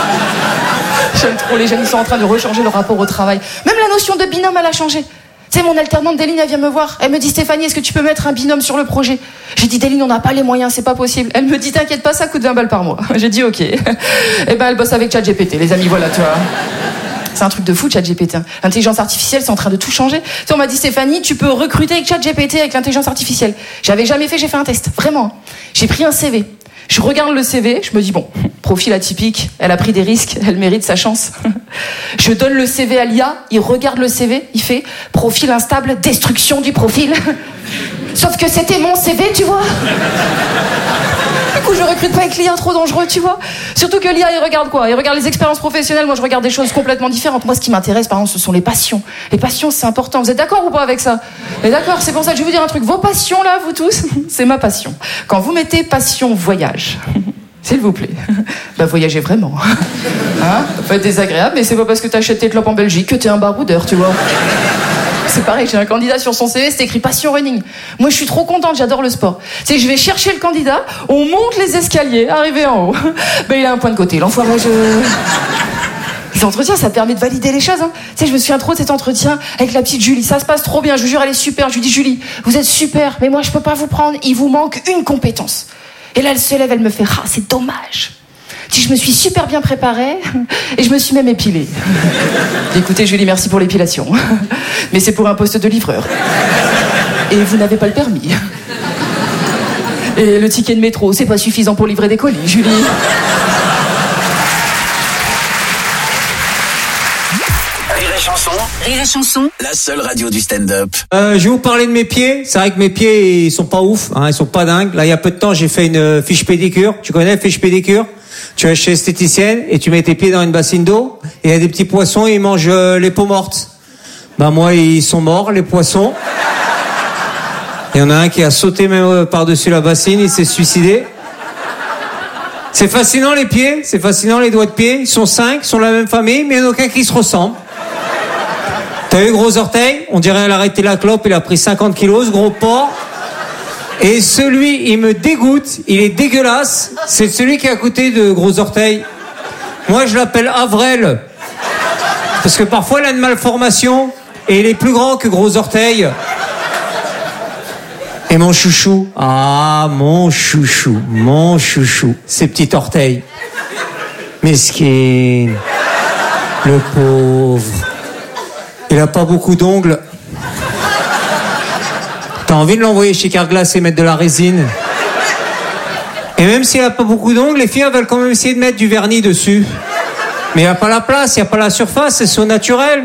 J'aime trop les jeunes, ils sont en train de rechanger le rapport au travail. Même la notion de binôme, elle a changé. Tu sais, mon alternante Déline, elle vient me voir. Elle me dit, Stéphanie, est-ce que tu peux mettre un binôme sur le projet? J'ai dit, Déline, on n'a pas les moyens, c'est pas possible. Elle me dit, t'inquiète pas, ça coûte vingt balles par mois. J'ai dit, ok. Eh ben, elle bosse avec ChatGPT, les amis, voilà, tu vois. C'est un truc de fou, ChatGPT. L'intelligence artificielle, c'est en train de tout changer. Tu sais, on m'a dit, Stéphanie, tu peux recruter avec ChatGPT avec l'intelligence artificielle. J'avais jamais fait, j'ai fait un test. Vraiment. J'ai pris un C V. Je regarde le C V, je me dis, bon, profil atypique, elle a pris des risques, elle mérite sa chance. Je donne le C V à l'I A, il regarde le C V, il fait profil instable, destruction du profil. Sauf que c'était mon C V, tu vois. Du coup, je recrute pas avec l'I A, trop dangereux, tu vois. Surtout que l'I A, il regarde quoi? Il regarde les expériences professionnelles, moi je regarde des choses complètement différentes. Moi, ce qui m'intéresse, par exemple, ce sont les passions. Les passions, c'est important. Vous êtes d'accord ou pas avec ça? Et d'accord, c'est pour ça que je vais vous dire un truc. Vos passions, là, vous tous, c'est ma passion. Quand vous mettez passion voyage, s'il vous plaît, bah voyagez vraiment. Hein? Ça peut être désagréable, mais c'est pas parce que t'achètes tes clopes en Belgique que t'es un baroudeur, tu vois. C'est pareil, j'ai un candidat sur son C V, c'est écrit passion running. Moi, je suis trop contente, j'adore le sport. Tu sais, je vais chercher le candidat, on monte les escaliers, arrivé en haut. Ben, il a un point de côté, l'enfoiré, je... Les entretiens, ça permet de valider les choses, hein. Tu sais, je me souviens trop de cet entretien avec la petite Julie. Ça se passe trop bien, je vous jure, elle est super. Je lui dis, Julie, vous êtes super, mais moi, je peux pas vous prendre, il vous manque une compétence. Et là, elle se lève, elle me fait, ah, c'est dommage. Si je me suis super bien préparée et je me suis même épilée. Écoutez, Julie, merci pour l'épilation. Mais c'est pour un poste de livreur. Et vous n'avez pas le permis. Et le ticket de métro, c'est pas suffisant pour livrer des colis, Julie.
Rire et chanson.
Rire et chanson.
La seule radio du stand-up.
Euh, je vais vous parler de mes pieds. C'est vrai que mes pieds, ils sont pas ouf, hein, ils sont pas dingues. Là, il y a peu de temps, j'ai fait une fiche pédicure. Tu connais la fiche pédicure? Tu vas chez l'esthéticienne et tu mets tes pieds dans une bassine d'eau et il y a des petits poissons et ils mangent euh, les peaux mortes. Bah moi, ils sont morts, les poissons. Il y en a un qui a sauté même euh, par-dessus la bassine, il s'est suicidé. C'est fascinant les pieds, c'est fascinant les doigts de pied. Ils sont cinq, ils sont de la même famille, mais il n'y en a aucun qui se ressemble. T'as vu gros orteil? On dirait elle a arrêté la clope, il a pris cinquante kilos, ce gros porc. Et celui, il me dégoûte, il est dégueulasse, c'est celui qui est à côté de gros orteil. Moi, je l'appelle Avrel. Parce que parfois, il a une malformation, et il est plus grand que gros orteil. Et mon chouchou, ah, mon chouchou, mon chouchou, ses petits orteils. Mesquine, le pauvre. Il a pas beaucoup d'ongles. T'as envie de l'envoyer chez Carglass et mettre de la résine. Et même s'il a pas beaucoup d'ongles, les filles elles veulent quand même essayer de mettre du vernis dessus. Mais il n'y a pas la place, il n'y a pas la surface, c'est au naturel.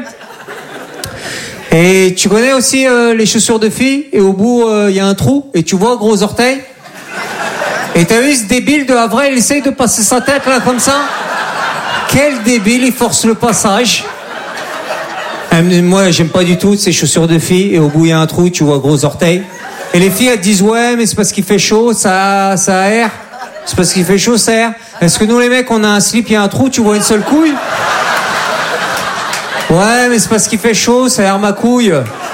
Et tu connais aussi euh, les chaussures de filles, et au bout, il euh, y a un trou, et tu vois gros orteil. Et t'as vu ce débile de Avril, il essaye de passer sa tête là comme ça. Quel débile, il force le passage. Moi, j'aime pas du tout ces chaussures de filles, et au bout, il y a un trou, tu vois gros orteil. Et les filles, elles disent, ouais, mais c'est parce qu'il fait chaud, ça, ça aère. C'est parce qu'il fait chaud, ça aère. Est-ce que nous, les mecs, on a un slip, il y a un trou, tu vois une seule couille? Ouais, mais c'est parce qu'il fait chaud, ça aère ma couille.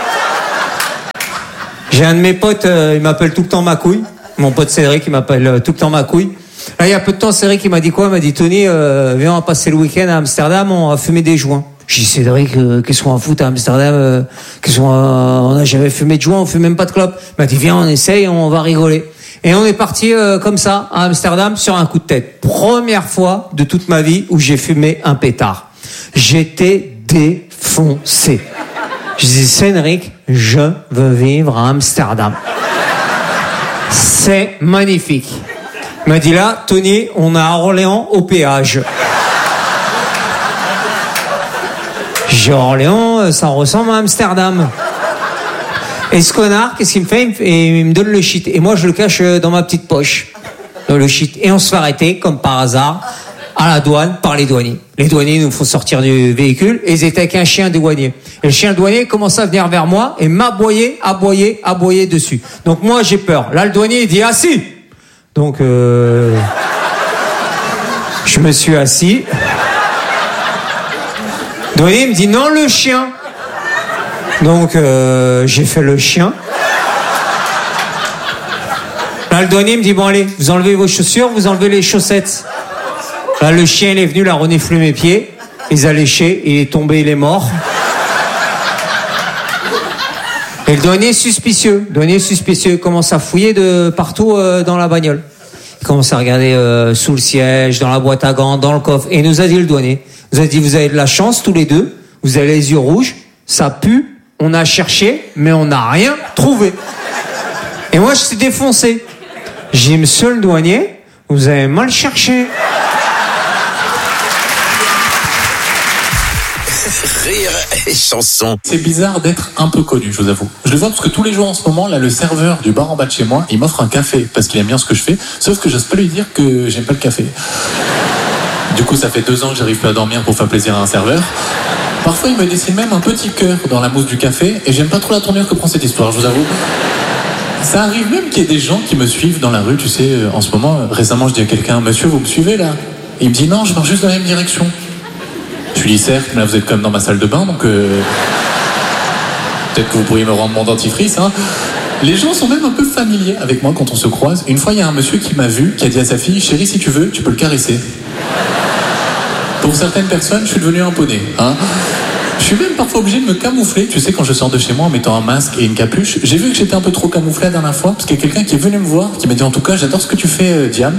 J'ai un de mes potes, euh, il m'appelle tout le temps ma couille. Mon pote Cédric, il m'appelle euh, tout le temps ma couille. Là, il y a peu de temps, Cédric, il m'a dit quoi? Il m'a dit, Tony, euh, viens, on va passer le week-end à Amsterdam, on va fumer des joints. J'ai dit, Cédric, euh, qu'est-ce qu'on va foutre à Amsterdam? euh, qu'est-ce qu'on va... On n'a jamais fumé de joints, on fume même pas de clope. Il m'a dit, viens, on essaye, on va rigoler. Et on est parti euh, comme ça, à Amsterdam, sur un coup de tête. Première fois de toute ma vie où j'ai fumé un pétard. J'étais défoncé. Je dis, Cédric, je veux vivre à Amsterdam. C'est magnifique. Il m'a dit là, Tony, on est à Orléans au péage. J'ai Orléans, ça ressemble à Amsterdam. Et ce connard, qu'est-ce qu'il me fait? Il me, fait, il me donne le shit. Et moi, je le cache dans ma petite poche. Dans le shit. Et on se fait arrêter, comme par hasard, à la douane, par les douaniers. Les douaniers nous font sortir du véhicule, et ils étaient avec un chien douanier. Et le chien douanier commence à venir vers moi, et m'aboyer, aboyer, aboyer dessus. Donc moi, j'ai peur. Là, le douanier, il dit, assis! Donc, euh... je me suis assis. Le douanier me dit, non, le chien! Donc, euh, j'ai fait le chien. Là, le douanier me dit, bon, allez, vous enlevez vos chaussures, vous enlevez les chaussettes. Là, le chien, il est venu, il a reniflé mes pieds. Il a léché, il est tombé, il est mort. Et le douanier suspicieux, le douanier suspicieux commence à fouiller de partout euh, dans la bagnole. Il commence à regarder euh, sous le siège, dans la boîte à gants, dans le coffre. Et il nous a dit, le douanier, il nous a dit, vous avez de la chance tous les deux, vous avez les yeux rouges, ça pue, on a cherché, mais on n'a rien trouvé. Et moi, je suis défoncé. J'ai dit, monsieur le douanier, vous avez mal cherché.
Rire et chanson.
C'est bizarre d'être un peu connu, je vous avoue. Je le vois parce que tous les jours en ce moment, là, le serveur du bar en bas de chez moi, il m'offre un café parce qu'il aime bien ce que je fais, sauf que j'ose pas lui dire que j'aime pas le café. Du coup, ça fait deux ans que j'arrive pas à dormir pour faire plaisir à un serveur. Parfois, il me dessine même un petit cœur dans la mousse du café, et j'aime pas trop la tournure que prend cette histoire, je vous avoue. Ça arrive même qu'il y ait des gens qui me suivent dans la rue, tu sais, en ce moment, récemment, je dis à quelqu'un, monsieur, vous me suivez là? Et il me dit, non, je marche juste dans la même direction. Je lui dis, certes, mais là, vous êtes comme dans ma salle de bain, donc euh... peut-être que vous pourriez me rendre mon dentifrice, hein. Les gens sont même un peu familiers avec moi quand on se croise. Une fois, il y a un monsieur qui m'a vu, qui a dit à sa fille, chérie, si tu veux, tu peux le caresser. Pour certaines personnes, je suis devenu un poney, hein. Je suis même parfois obligé de me camoufler. Tu sais, quand je sors de chez moi en mettant un masque et une capuche, j'ai vu que j'étais un peu trop camouflé la dernière fois, parce qu'il y a quelqu'un qui est venu me voir, qui m'a dit, en tout cas, j'adore ce que tu fais, euh, Diams.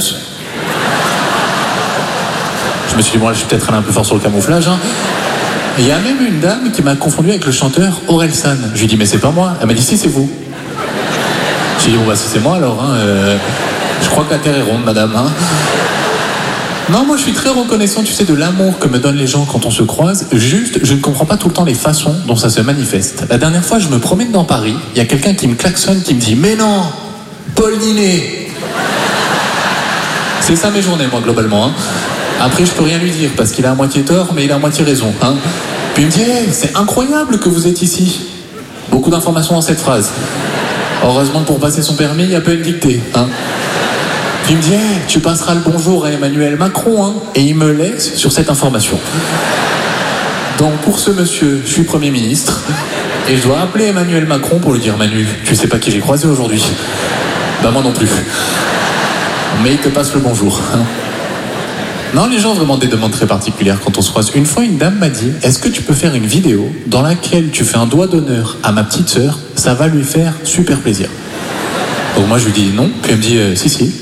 Je me suis dit, bon, là, je suis peut-être allé un peu fort sur le camouflage, hein. Et il y a même une dame qui m'a confondu avec le chanteur Orelsan. Je lui ai dit, mais c'est pas moi. Elle m'a dit, si, c'est vous. J'ai dit, bon, bah, si c'est moi, alors, hein, euh, je crois que la terre est ronde, madame, hein. Non, moi je suis très reconnaissant, tu sais, de l'amour que me donnent les gens quand on se croise. Juste, je ne comprends pas tout le temps les façons dont ça se manifeste. La dernière fois, je me promène dans Paris, il y a quelqu'un qui me klaxonne, qui me dit, mais non, Paul Ninet. C'est ça mes journées, moi, globalement, hein. Après, je peux rien lui dire, parce qu'il a à moitié tort, mais il a à moitié raison, hein. Puis il me dit, hey, c'est incroyable que vous êtes ici. Beaucoup d'informations dans cette phrase. Heureusement que pour passer son permis, il n'y a pas une dictée, hein. Il me dit, hey, tu passeras le bonjour à Emmanuel Macron, hein, et il me laisse sur cette information. Donc pour ce monsieur, je suis Premier ministre, et je dois appeler Emmanuel Macron pour lui dire, Manu, tu sais pas qui j'ai croisé aujourd'hui? Bah moi non plus. Mais il te passe le bonjour, hein. Non, les gens ont vraiment des demandes très particulières quand on se croise. Une fois, une dame m'a dit, est-ce que tu peux faire une vidéo dans laquelle tu fais un doigt d'honneur à ma petite sœur? Ça va lui faire super plaisir. Donc moi je lui dis non, puis elle me dit, euh, si si.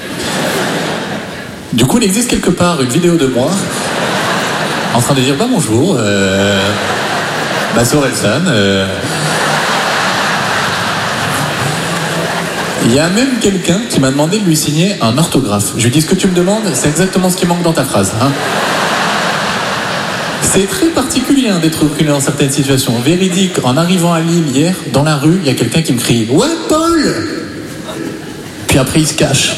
Du coup, il existe quelque part une vidéo de moi en train de dire, bah bonjour, euh, bah c'est Orelsan. Euh... Il y a même quelqu'un qui m'a demandé de lui signer un orthographe. Je lui dis, ce que tu me demandes, c'est exactement ce qui manque dans ta phrase, hein. C'est très particulier hein, d'être reconnu dans certaines situations. Véridique, en arrivant à Lille hier, dans la rue, il y a quelqu'un qui me crie, ouais Paul. Puis après, il se cache.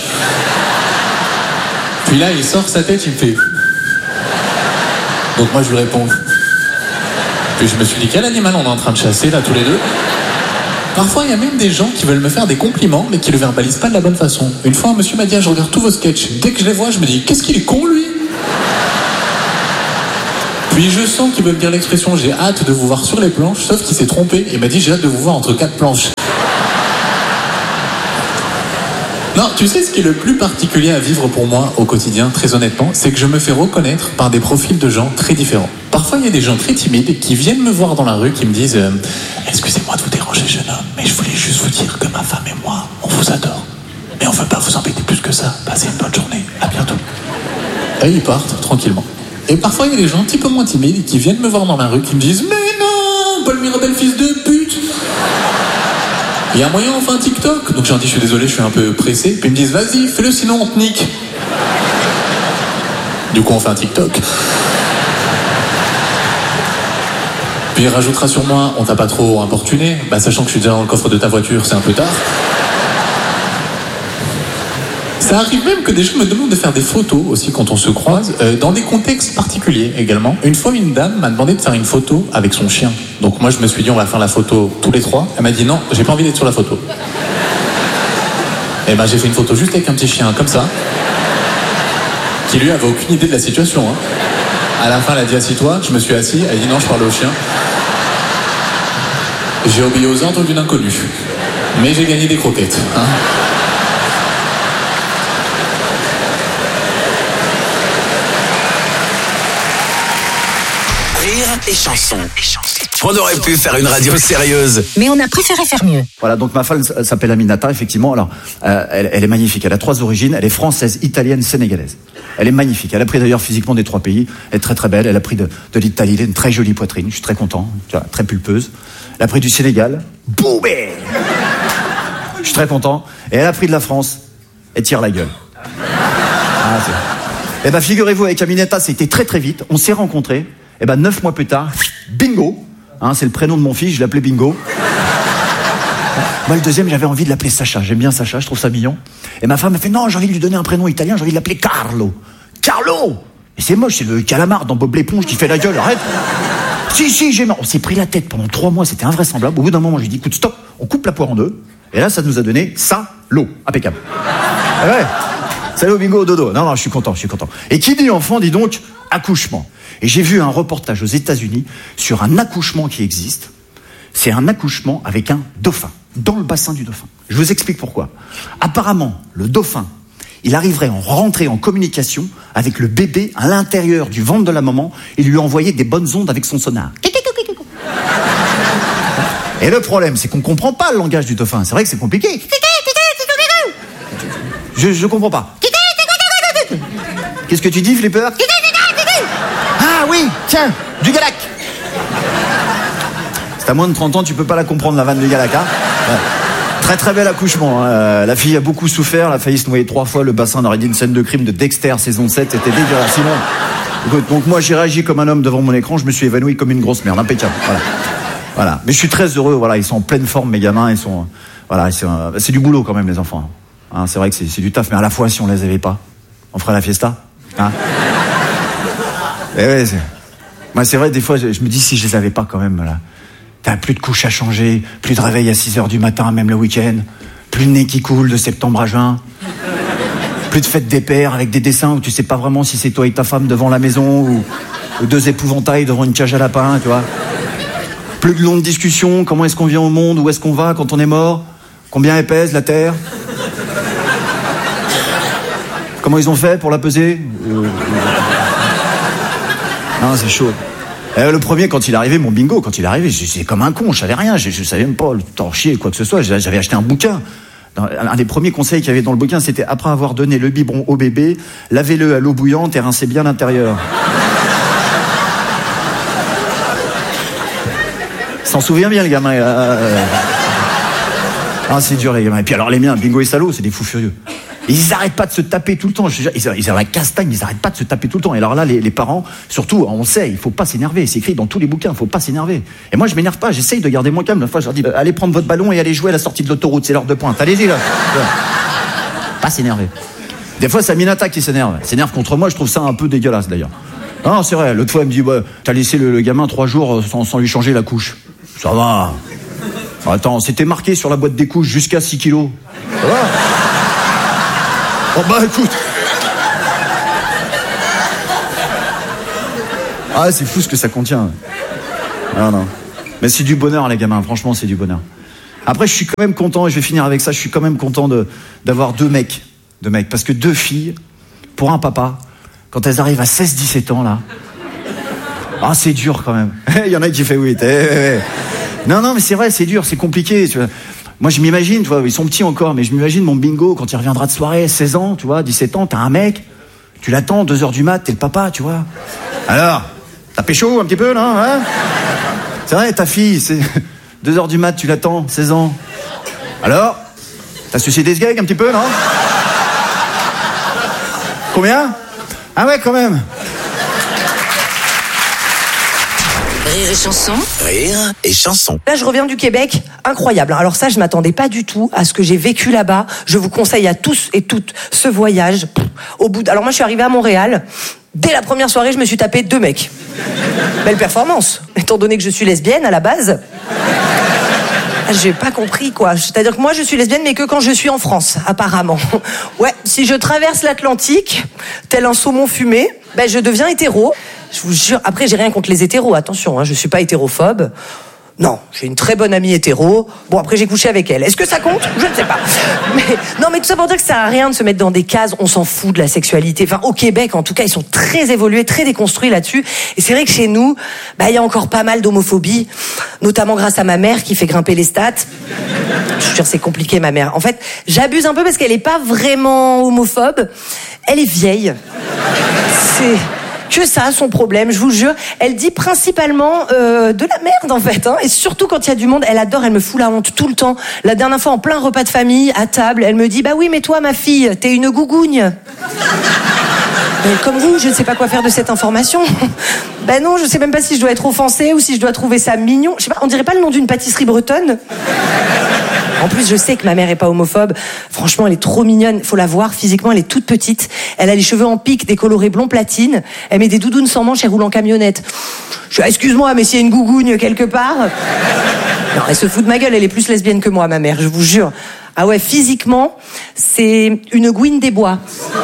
Puis là, il sort sa tête, il me fait... Donc moi, je lui réponds... Puis je me suis dit, quel animal on est en train de chasser, là, tous les deux? Parfois, il y a même des gens qui veulent me faire des compliments, mais qui le verbalisent pas de la bonne façon. Une fois, un monsieur m'a dit, ah, je regarde tous vos sketchs. Dès que je les vois, je me dis, qu'est-ce qu'il est con, lui? Puis je sens qu'il veut me dire l'expression, j'ai hâte de vous voir sur les planches, sauf qu'il s'est trompé et m'a dit, j'ai hâte de vous voir entre quatre planches. Non, tu sais ce qui est le plus particulier à vivre pour moi au quotidien, très honnêtement, c'est que je me fais reconnaître par des profils de gens très différents. Parfois, il y a des gens très timides qui viennent me voir dans la rue, qui me disent euh, « Excusez-moi de vous déranger, jeune homme, mais je voulais juste vous dire que ma femme et moi, on vous adore. Mais on ne veut pas vous embêter plus que ça. Passez une bonne journée. À bientôt. » Et ils partent tranquillement. Et parfois, il y a des gens un petit peu moins timides qui viennent me voir dans la rue, qui me disent « Mais non, Paul Mirabel, fils de pute !» Il y a un moyen, on fait un TikTok. Donc j'ai dit, je suis désolé, je suis un peu pressé. Puis ils me disent, vas-y, fais-le, sinon on te nique. Du coup, on fait un TikTok. Puis il rajoutera sur moi, on t'a pas trop importuné. Bah, sachant que je suis déjà dans le coffre de ta voiture, c'est un peu tard. Ça arrive même que des gens me demandent de faire des photos aussi quand on se croise, euh, dans des contextes particuliers également. Une fois, une dame m'a demandé de faire une photo avec son chien. Donc moi, je me suis dit, on va faire la photo tous les trois. Elle m'a dit, non, j'ai pas envie d'être sur la photo. Et ben, j'ai fait une photo juste avec un petit chien, comme ça, qui lui avait aucune idée de la situation. Hein. À la fin, elle a dit, assis-toi. Je me suis assis. Elle a dit, non, je parle au chien. J'ai obéi aux ordres d'une inconnue. Mais j'ai gagné des croquettes. Hein.
Et chansons. On aurait pu faire une radio sérieuse.
Mais on a préféré faire mieux.
Voilà, donc ma femme s'appelle Aminata, effectivement. Alors, euh, elle, elle est magnifique. Elle a trois origines. Elle est française, italienne, sénégalaise. Elle est magnifique. Elle a pris d'ailleurs physiquement des trois pays. Elle est très très belle. Elle a pris de, de l'Italie. Elle a une très jolie poitrine. Je suis très content. Tu vois, très pulpeuse. Elle a pris du Sénégal. Boubé. Je suis très content. Et elle a pris de la France. Elle tire la gueule. Ah, c'est... Eh ben, figurez-vous, avec Aminata, c'était très très vite. On s'est rencontrés. Et ben, neuf mois plus tard, bingo. Hein, c'est le prénom de mon fils, je l'appelais Bingo. Moi, le deuxième, j'avais envie de l'appeler Sacha. J'aime bien Sacha, je trouve ça mignon. Et ma femme m'a fait, non, j'ai envie de lui donner un prénom italien, j'ai envie de l'appeler Carlo. Carlo. Et c'est moche, c'est le calamar dans Bob l'éponge qui fait la gueule, arrête. Si, si, j'ai marre. On s'est pris la tête pendant trois mois, c'était invraisemblable. Au bout d'un moment, j'ai dit, écoute, stop, on coupe la poire en deux. Et là, ça nous a donné ça, l'eau. Impeccable. Ah ouais. Salut Bingo au dodo. Non, non, je suis content, je suis content. Et qui dit enfant, dit donc accouchement. Et j'ai vu un reportage aux États-Unis sur un accouchement qui existe. C'est un accouchement avec un dauphin, dans le bassin du dauphin. Je vous explique pourquoi. Apparemment, le dauphin, il arriverait à rentrer en communication avec le bébé à l'intérieur du ventre de la maman et lui envoyer des bonnes ondes avec son sonar. Et le problème, c'est qu'on comprend pas le langage du dauphin. C'est vrai que c'est compliqué. Je, je comprends pas. Qu'est-ce que tu dis, Flipper? Ah oui, tiens, du Galac. C'est à moins de trente ans, tu peux pas la comprendre, la vanne du Galac, hein. Ouais. Très très bel accouchement, hein. La fille a beaucoup souffert, elle a failli se noyer trois fois, le bassin aurait dit une scène de crime de Dexter, saison sept, c'était dégueulasse. Sinon, écoute, donc moi j'ai réagi comme un homme devant mon écran, je me suis évanoui comme une grosse merde, impeccable, voilà. Voilà. Mais je suis très heureux, voilà, ils sont en pleine forme, mes gamins, ils sont, voilà, c'est, c'est du boulot quand même, les enfants. Hein, c'est vrai que c'est, c'est du taf, mais à la fois, si on les avait pas, on ferait la fiesta, hein. Et ouais, c'est... Moi, c'est vrai, des fois, je, je me dis si je les avais pas quand même, là. T'as plus de couches à changer, plus de réveil à six heures du matin, même le week-end, plus de nez qui coule de septembre à juin, plus de fête des pères avec des dessins où tu sais pas vraiment si c'est toi et ta femme devant la maison ou, ou deux épouvantails devant une cage à lapins, tu vois. Plus de longues discussions, comment est-ce qu'on vient au monde, où est-ce qu'on va quand on est mort, combien elle pèse, la Terre, comment ils ont fait pour la peser. euh... Non, c'est chaud. Euh, le premier, quand il est arrivé, mon Bingo, quand il est arrivé, j'étais comme un con, je savais rien, je, je savais même pas le torcher, quoi que ce soit, j'avais acheté un bouquin. Un des premiers conseils qu'il y avait dans le bouquin, c'était après avoir donné le biberon au bébé, lavez-le à l'eau bouillante et rincez bien l'intérieur. S'en souvient bien, le gamin. Euh... Ah, c'est dur, les gamins. Et puis alors, les miens, Bingo et Salo, c'est des fous furieux. Ils arrêtent pas de se taper tout le temps. Ils ont la castagne, ils arrêtent pas de se taper tout le temps. Et alors là, les, les parents, surtout, on sait, il faut pas s'énerver. C'est écrit dans tous les bouquins, il faut pas s'énerver. Et moi, je m'énerve pas. J'essaye de garder mon calme. La fois, je leur dis, euh, allez prendre votre ballon et allez jouer à la sortie de l'autoroute. C'est l'heure de pointe. Allez-y là. Pas s'énerver. Des fois, c'est Aminata qui s'énerve. Elle s'énerve contre moi. Je trouve ça un peu dégueulasse d'ailleurs. Non, c'est vrai. L'autre fois, elle me dit, ouais, t'as laissé le, le gamin trois jours sans, sans lui changer la couche. Ça va. Attends, c'était marqué sur la boîte des couches jusqu'à six kilos. Ça va? Oh bah écoute. Ah, c'est fou ce que ça contient. Non, non. Mais c'est du bonheur, les gamins. Franchement, c'est du bonheur. Après, je suis quand même content, et je vais finir avec ça, je suis quand même content de, d'avoir deux mecs. Deux mecs. Parce que deux filles, pour un papa, quand elles arrivent à seize dix-sept ans, là... Ah, c'est dur quand même. Il y en a qui fait oui. Non, non, mais c'est vrai, c'est dur, c'est compliqué. Tu vois. Moi, je m'imagine, tu vois, ils sont petits encore, mais je m'imagine mon bingo quand il reviendra de soirée, seize ans, tu vois, dix-sept ans, t'as un mec, tu l'attends, deux heures du mat, t'es le papa, tu vois. Alors, t'as pécho un petit peu, là, hein? C'est vrai, ta fille, c'est deux heures du mat, tu l'attends, seize ans. Alors, t'as suicidé ce gag un petit peu, non? Combien? Ah ouais, quand même.
Rire et chanson.
Rire et chanson.
Là, je reviens du Québec, incroyable. Alors ça, je m'attendais pas du tout à ce que j'ai vécu là-bas. Je vous conseille à tous et toutes ce voyage. Au bout, de... alors moi, je suis arrivée à Montréal. Dès la première soirée, je me suis tapé deux mecs. Belle performance, étant donné que je suis lesbienne à la base. J'ai pas compris, quoi. C'est-à-dire que moi, je suis lesbienne, mais que quand je suis en France, apparemment. Ouais, si je traverse l'Atlantique, tel un saumon fumé, ben je deviens hétéro. Je vous jure, après, j'ai rien contre les hétéros, attention, hein, je suis pas hétérophobe. Non, j'ai une très bonne amie hétéro. Bon, après, j'ai couché avec elle. Est-ce que ça compte? Je ne sais pas. Mais, non, mais tout ça pour dire que ça sert à rien de se mettre dans des cases. On s'en fout de la sexualité. Enfin, au Québec, en tout cas, ils sont très évolués, très déconstruits là-dessus. Et c'est vrai que chez nous, bah, il y a encore pas mal d'homophobie. Notamment grâce à ma mère qui fait grimper les stats. Je suis sûre, c'est compliqué, ma mère. En fait, j'abuse un peu parce qu'elle est pas vraiment homophobe. Elle est vieille. C'est... que ça, son problème, je vous jure. Elle dit principalement euh, de la merde, en fait. Hein, et surtout quand il y a du monde, elle adore, elle me fout la honte tout le temps. La dernière fois, en plein repas de famille, à table, elle me dit « Bah oui, mais toi, ma fille, t'es une gougougne. » Comme vous, je ne sais pas quoi faire de cette information. Ben non, je sais même pas si je dois être offensée ou si je dois trouver ça mignon. Je sais pas, on dirait pas le nom d'une pâtisserie bretonne. En plus, je sais que ma mère est pas homophobe. Franchement, elle est trop mignonne. Faut la voir. Physiquement, elle est toute petite. Elle a les cheveux en pique, décolorés blond platine. Elle met des doudounes sans manches et roule en camionnette. Je dis, excuse-moi, mais s'il y a une gougougne quelque part. Non, elle se fout de ma gueule. Elle est plus lesbienne que moi, ma mère, je vous jure. Ah ouais, physiquement, c'est une gouine des bois.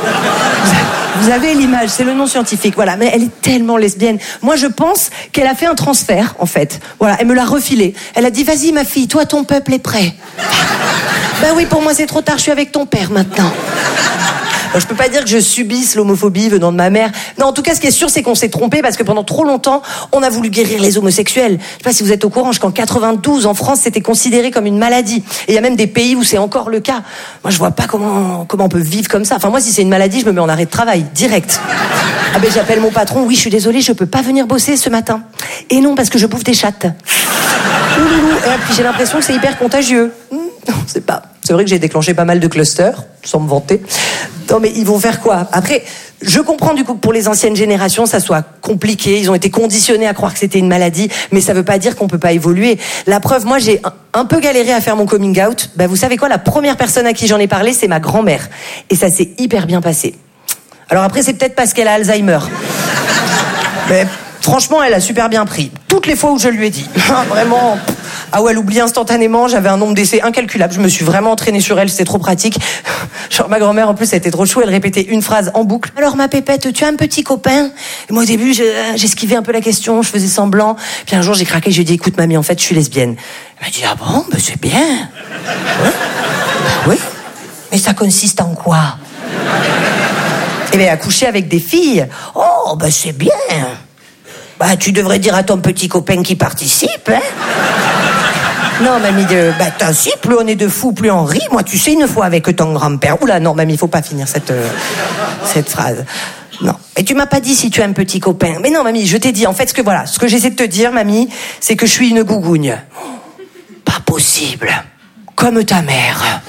Vous avez l'image, c'est le nom scientifique, voilà. Mais elle est tellement lesbienne. Moi, je pense qu'elle a fait un transfert, en fait. Voilà, elle me l'a refilé. Elle a dit, vas-y, ma fille, toi, ton peuple est prêt. Ben oui, pour moi, c'est trop tard, je suis avec ton père, maintenant. Alors, je peux pas dire que je subisse l'homophobie venant de ma mère. Non, en tout cas, ce qui est sûr, c'est qu'on s'est trompé parce que pendant trop longtemps, on a voulu guérir les homosexuels. Je sais pas si vous êtes au courant, jusqu'en quatre-vingt-douze, en France, c'était considéré comme une maladie. Et il y a même des pays où c'est encore le cas. Moi, je vois pas comment, comment on peut vivre comme ça. Enfin, moi, si c'est une maladie, je me mets en arrêt de travail, direct. Ah ben, j'appelle mon patron, oui, je suis désolée, je peux pas venir bosser ce matin. Et non, parce que je bouffe des chattes. Ouloulou. Et puis j'ai l'impression que c'est hyper contagieux. Non, c'est pas. C'est vrai que j'ai déclenché pas mal de clusters, sans me vanter. Non, mais ils vont faire quoi? Après, je comprends du coup que pour les anciennes générations, ça soit compliqué. Ils ont été conditionnés à croire que c'était une maladie, mais ça veut pas dire qu'on peut pas évoluer. La preuve, moi, j'ai un, un peu galéré à faire mon coming out. Bah, vous savez quoi? La première personne à qui j'en ai parlé, c'est ma grand-mère. Et ça s'est hyper bien passé. Alors après, c'est peut-être parce qu'elle a Alzheimer. Mais franchement, elle a super bien pris. Toutes les fois où je lui ai dit. Vraiment... Ah ouais, elle oublie instantanément, j'avais un nombre d'essais incalculable, je me suis vraiment entraînée sur elle, c'était trop pratique. Genre ma grand-mère en plus, elle était trop chou, elle répétait une phrase en boucle. Alors ma pépette, tu as un petit copain? Et moi au début, j'esquivais un peu la question, je faisais semblant. Puis un jour j'ai craqué, j'ai dit écoute mamie, en fait je suis lesbienne. Elle m'a dit ah bon, ben c'est bien. Ouais. Ben oui. Mais ça consiste en quoi? Eh bien à coucher avec des filles. Oh ben c'est bien. Bah tu devrais dire à ton petit copain qui participe, hein. Non, mamie, de, bah, t'as plus on est de fous, plus on rit. Moi, tu sais, une fois avec ton grand-père. Oula, non, mamie, faut pas finir cette, euh, cette phrase. Non. Mais tu m'as pas dit si tu as un petit copain. Mais non, mamie, je t'ai dit, en fait, ce que voilà, ce que j'essaie de te dire, mamie, c'est que je suis une gougougne. Pas possible. Comme ta mère.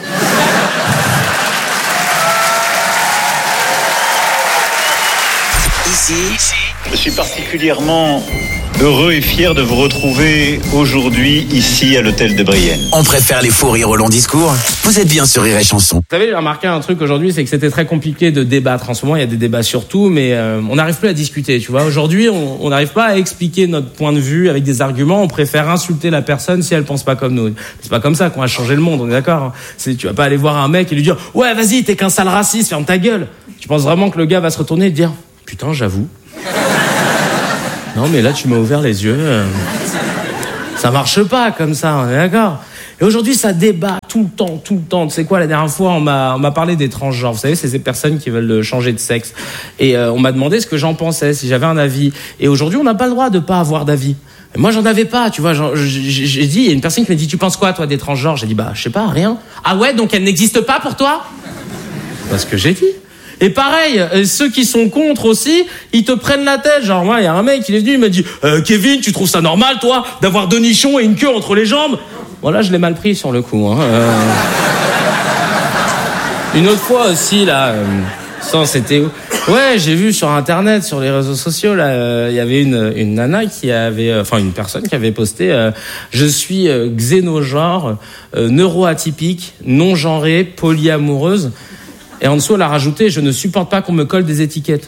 Ici, je suis particulièrement Heureux et fier de vous retrouver aujourd'hui ici à l'hôtel de Brienne.
On préfère les faux rires au long discours. Vous êtes bien sur Rire et Chanson.
Vous savez, j'ai remarqué un truc aujourd'hui, c'est que c'était très compliqué de débattre. En ce moment, il y a des débats sur tout, mais euh, on n'arrive plus à discuter, tu vois. Aujourd'hui, on n'arrive pas à expliquer notre point de vue avec des arguments. On préfère insulter la personne si elle pense pas comme nous. C'est pas comme ça qu'on va changer le monde, on est d'accord, hein. C'est, tu vas pas aller voir un mec et lui dire « Ouais, vas-y, t'es qu'un sale raciste, ferme ta gueule !» Tu penses vraiment que le gars va se retourner et te dire « Putain, j'avoue. Non, mais là, tu m'as ouvert les yeux. Euh... Ça marche pas comme ça, on est d'accord ?» Et aujourd'hui, ça débat tout le temps, tout le temps. Tu sais quoi, la dernière fois, on m'a, on m'a parlé des transgenres. Vous savez, c'est ces personnes qui veulent changer de sexe. Et euh, on m'a demandé ce que j'en pensais, si j'avais un avis. Et aujourd'hui, on n'a pas le droit de pas avoir d'avis. Et moi, j'en avais pas, tu vois. J'ai dit, il y a une personne qui m'a dit, tu penses quoi, toi, des transgenres? J'ai dit, bah, je sais pas, rien. Ah ouais, donc elles n'existent pas pour toi? C'est ce que j'ai dit. Et pareil, ceux qui sont contre aussi, ils te prennent la tête. Genre, moi, il y a un mec, il est venu, il m'a dit, euh, Kevin, tu trouves ça normal, toi, d'avoir deux nichons et une queue entre les jambes? Voilà, je l'ai mal pris sur le coup. Hein. Euh... Une autre fois aussi, là, euh... ça, c'était où? Ouais, j'ai vu sur Internet, sur les réseaux sociaux, là, il euh, y avait une, une nana qui avait, enfin, euh, une personne qui avait posté euh, je suis euh, xénogenre, euh, neuroatypique, non-genrée, polyamoureuse. Et en dessous, elle a rajouté, je ne supporte pas qu'on me colle des étiquettes.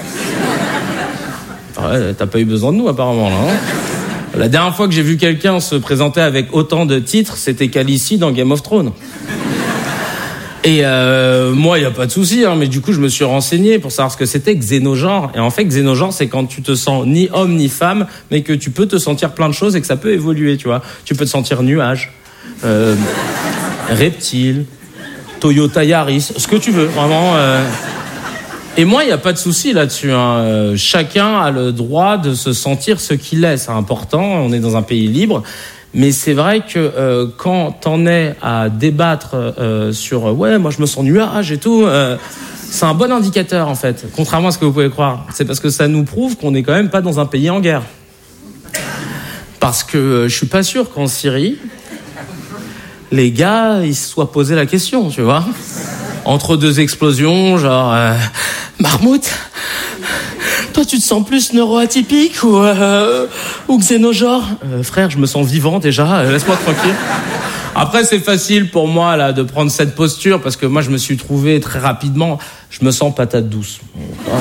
Ouais, t'as pas eu besoin de nous, apparemment, là. Hein. La dernière fois que j'ai vu quelqu'un se présenter avec autant de titres, c'était Khaleesi dans Game of Thrones. Et euh, moi, il y a pas de souci, hein, mais du coup, je me suis renseigné pour savoir ce que c'était xénogenre. Et en fait, xénogenre, c'est quand tu te sens ni homme ni femme, mais que tu peux te sentir plein de choses et que ça peut évoluer, tu vois. Tu peux te sentir nuage, euh, reptile, Toyota Yaris, ce que tu veux, vraiment. Euh... Et moi, il n'y a pas de souci là-dessus. Hein. Chacun a le droit de se sentir ce qu'il est. C'est important, on est dans un pays libre. Mais c'est vrai que euh, quand t'en es à débattre euh, sur « Ouais, moi je me sens nuage et tout euh, », c'est un bon indicateur en fait, contrairement à ce que vous pouvez croire. C'est parce que ça nous prouve qu'on n'est quand même pas dans un pays en guerre. Parce que euh, je suis pas sûr qu'en Syrie, les gars, ils se soient posé la question, tu vois. Entre deux explosions, genre euh, Marmout, toi tu te sens plus neuroatypique ou euh, ou xénogenre? euh, Frère, je me sens vivant déjà, euh, laisse-moi tranquille. Après, c'est facile pour moi là de prendre cette posture parce que moi je me suis trouvé très rapidement, je me sens patate douce. Ouais,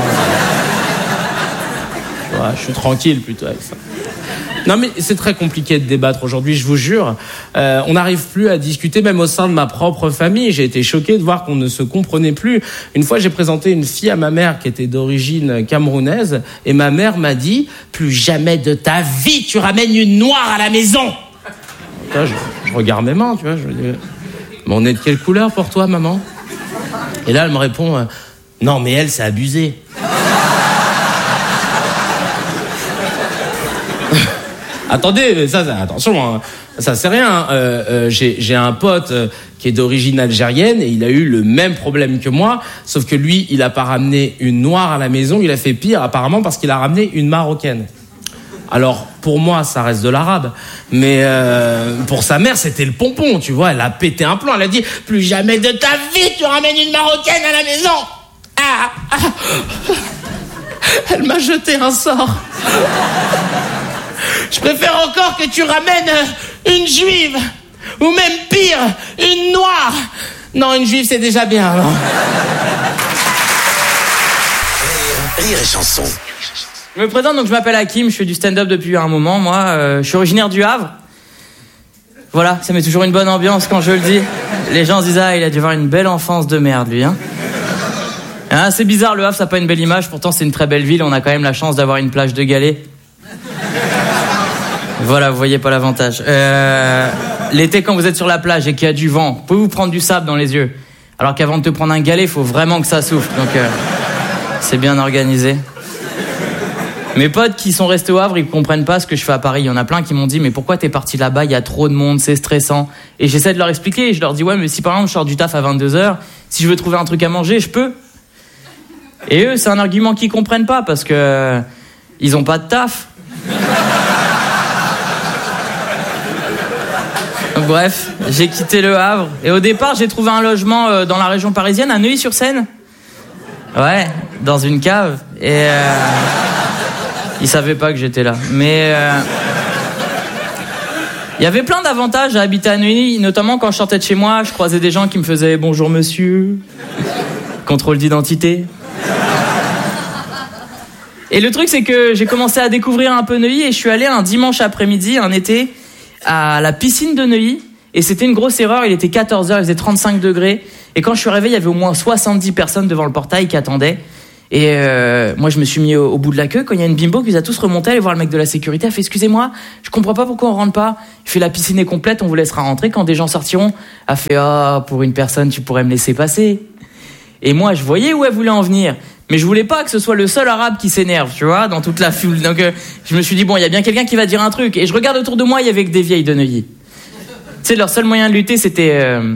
je suis tranquille plutôt avec ça. Non mais c'est très compliqué de débattre aujourd'hui, je vous jure. Euh, on n'arrive plus à discuter, même au sein de ma propre famille. J'ai été choqué de voir qu'on ne se comprenait plus. Une fois, j'ai présenté une fille à ma mère qui était d'origine camerounaise, et ma mère m'a dit « Plus jamais de ta vie, tu ramènes une noire à la maison !» Là, je, je regarde mes mains, tu vois, je me dis « Mais on est de quelle couleur pour toi, maman ?» Et là, elle me répond « Non, mais elle, c'est abusé. » Attendez, ça, ça attention, hein, ça c'est rien. Euh, euh, j'ai, j'ai un pote euh, qui est d'origine algérienne et il a eu le même problème que moi, sauf que lui, il a pas ramené une noire à la maison, il a fait pire apparemment parce qu'il a ramené une marocaine. Alors pour moi, ça reste de l'arabe, mais euh, pour sa mère, c'était le pompon, tu vois. Elle a pété un plomb, elle a dit « Plus jamais de ta vie, tu ramènes une marocaine à la maison !» ah, ah. Elle m'a jeté un sort. Je préfère encore que tu ramènes une juive, ou même pire, une noire. Non, une juive, c'est déjà bien. Non.
Rire et Chanson.
Je me présente, donc je m'appelle Hakim, je fais du stand-up depuis un moment, moi. Euh, je suis originaire du Havre. Voilà, ça met toujours une bonne ambiance quand je le dis. Les gens se disent, ah, il a dû avoir une belle enfance de merde, lui, hein. Hein, c'est bizarre, le Havre, ça n'a pas une belle image, pourtant c'est une très belle ville, on a quand même la chance d'avoir une plage de galets. Voilà, vous voyez pas l'avantage. Euh, l'été, quand vous êtes sur la plage et qu'il y a du vent, vous pouvez vous prendre du sable dans les yeux. Alors qu'avant de te prendre un galet, il faut vraiment que ça souffle. Donc, euh, c'est bien organisé. Mes potes qui sont restés au Havre, ils comprennent pas ce que je fais à Paris. Il y en a plein qui m'ont dit, mais pourquoi t'es parti là-bas? Il y a trop de monde, c'est stressant. Et j'essaie de leur expliquer. Et je leur dis, ouais, mais si par exemple je sors du taf à vingt-deux heures, si je veux trouver un truc à manger, je peux. Et eux, c'est un argument qu'ils comprennent pas parce que euh, ils ont pas de taf. Bref, j'ai quitté le Havre et au départ j'ai trouvé un logement euh, dans la région parisienne, à Neuilly-sur-Seine. Ouais, dans une cave. Et euh... Ils savaient pas que j'étais là. Mais... euh, Il y avait plein d'avantages à habiter à Neuilly, notamment quand je sortais de chez moi, je croisais des gens qui me faisaient « Bonjour monsieur », contrôle d'identité. Et le truc, c'est que j'ai commencé à découvrir un peu Neuilly et je suis allé un dimanche après-midi, un été, à la piscine de Neuilly. Et c'était une grosse erreur, il était quatorze heures, il faisait trente-cinq degrés. Et quand je suis arrivé, il y avait au moins soixante-dix personnes devant le portail qui attendaient. Et euh, moi, je me suis mis au, au bout de la queue quand il y a une bimbo qui nous a tous remonté, aller voir le mec de la sécurité. Elle fait « Excusez-moi, je comprends pas pourquoi on rentre pas. » Il fait « La piscine est complète, on vous laissera rentrer quand des gens sortiront. » Elle fait « Ah, pour une personne, tu pourrais me laisser passer. » Et moi, je voyais où elle voulait en venir. Mais je voulais pas que ce soit le seul arabe qui s'énerve, tu vois, dans toute la foule. Donc euh, je me suis dit, bon, il y a bien quelqu'un qui va dire un truc. Et je regarde autour de moi, il y avait que des vieilles de Neuilly. Tu sais, leur seul moyen de lutter, c'était... Euh...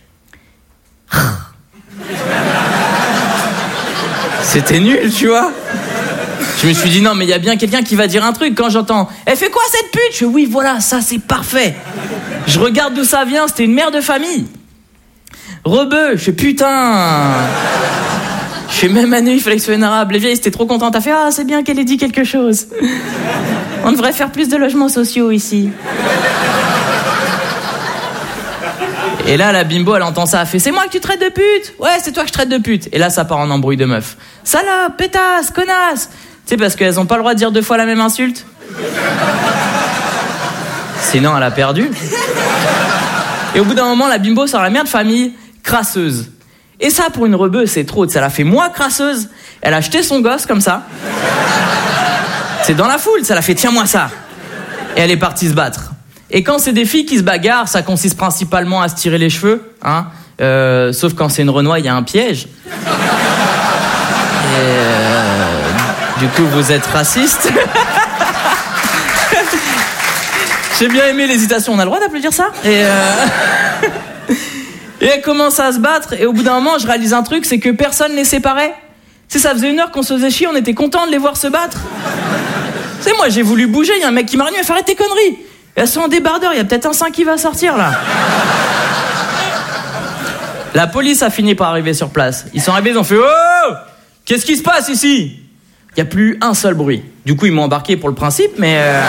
C'était nul, tu vois. Je me suis dit, non, mais il y a bien quelqu'un qui va dire un truc. Quand j'entends, elle fait quoi cette pute? Je fais, oui, voilà, ça, c'est parfait. Je regarde d'où ça vient, c'était une mère de famille. Rebeu, je fais, putain. Je fais, même à Neuilly, il fallait que ce soit une arabe. Les vieilles, c'était trop contentes. Elle fait, ah, c'est bien qu'elle ait dit quelque chose. On devrait faire plus de logements sociaux ici. Et là, la bimbo, elle entend ça, elle fait « C'est moi que tu traites de pute !»« Ouais, c'est toi que je traite de pute !» Et là, ça part en embrouille de meuf. « Salope, pétasse, connasse !» Tu sais, parce qu'elles ont pas le droit de dire deux fois la même insulte. Sinon, elle a perdu. Et au bout d'un moment, la bimbo sort la mère de famille, crasseuse. Et ça, pour une rebeu, c'est trop. Ça l'a fait moi, crasseuse. Elle a jeté son gosse comme ça. C'est dans la foule, ça l'a fait « Tiens-moi ça !» Et elle est partie se battre. Et quand c'est des filles qui se bagarrent, ça consiste principalement à se tirer les cheveux, hein. Euh, sauf quand c'est une Renoir, il y a un piège. Et euh, du coup, vous êtes raciste. J'ai bien aimé l'hésitation. On a le droit d'applaudir ça. Et, euh... et elle commence à se battre. Et au bout d'un moment, je réalise un truc, c'est que personne les séparait. Tu sais, ça faisait une heure qu'on se faisait chier, on était contents de les voir se battre. Tu sais, moi, j'ai voulu bouger. Il y a un mec qui m'a retenu, il a fait arrête tes conneries. Elles sont en débardeur, il y a peut-être un sein qui va sortir là. La police a fini par arriver sur place. Ils sont arrivés, ils ont fait « Oh, qu'est-ce qui se passe ici ?» Il n'y a plus un seul bruit. Du coup, ils m'ont embarqué pour le principe, mais... Euh...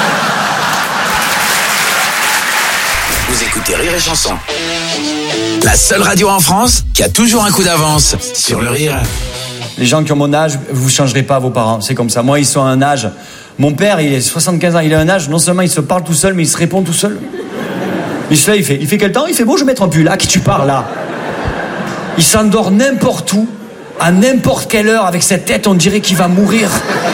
Vous écoutez Rire et Chanson. La seule radio en France qui a toujours un coup d'avance sur le rire.
Les gens qui ont mon âge, vous ne changerez pas vos parents. C'est comme ça. Moi, ils sont à un âge... Mon père, il est soixante-quinze ans, il a un âge, non seulement il se parle tout seul, mais il se répond tout seul. Mais celui-là, il fait, il fait quel temps? Il fait, bon, je vais mettre un pull. À qui tu parles, là? Il s'endort n'importe où, à n'importe quelle heure, avec cette tête, on dirait qu'il va mourir.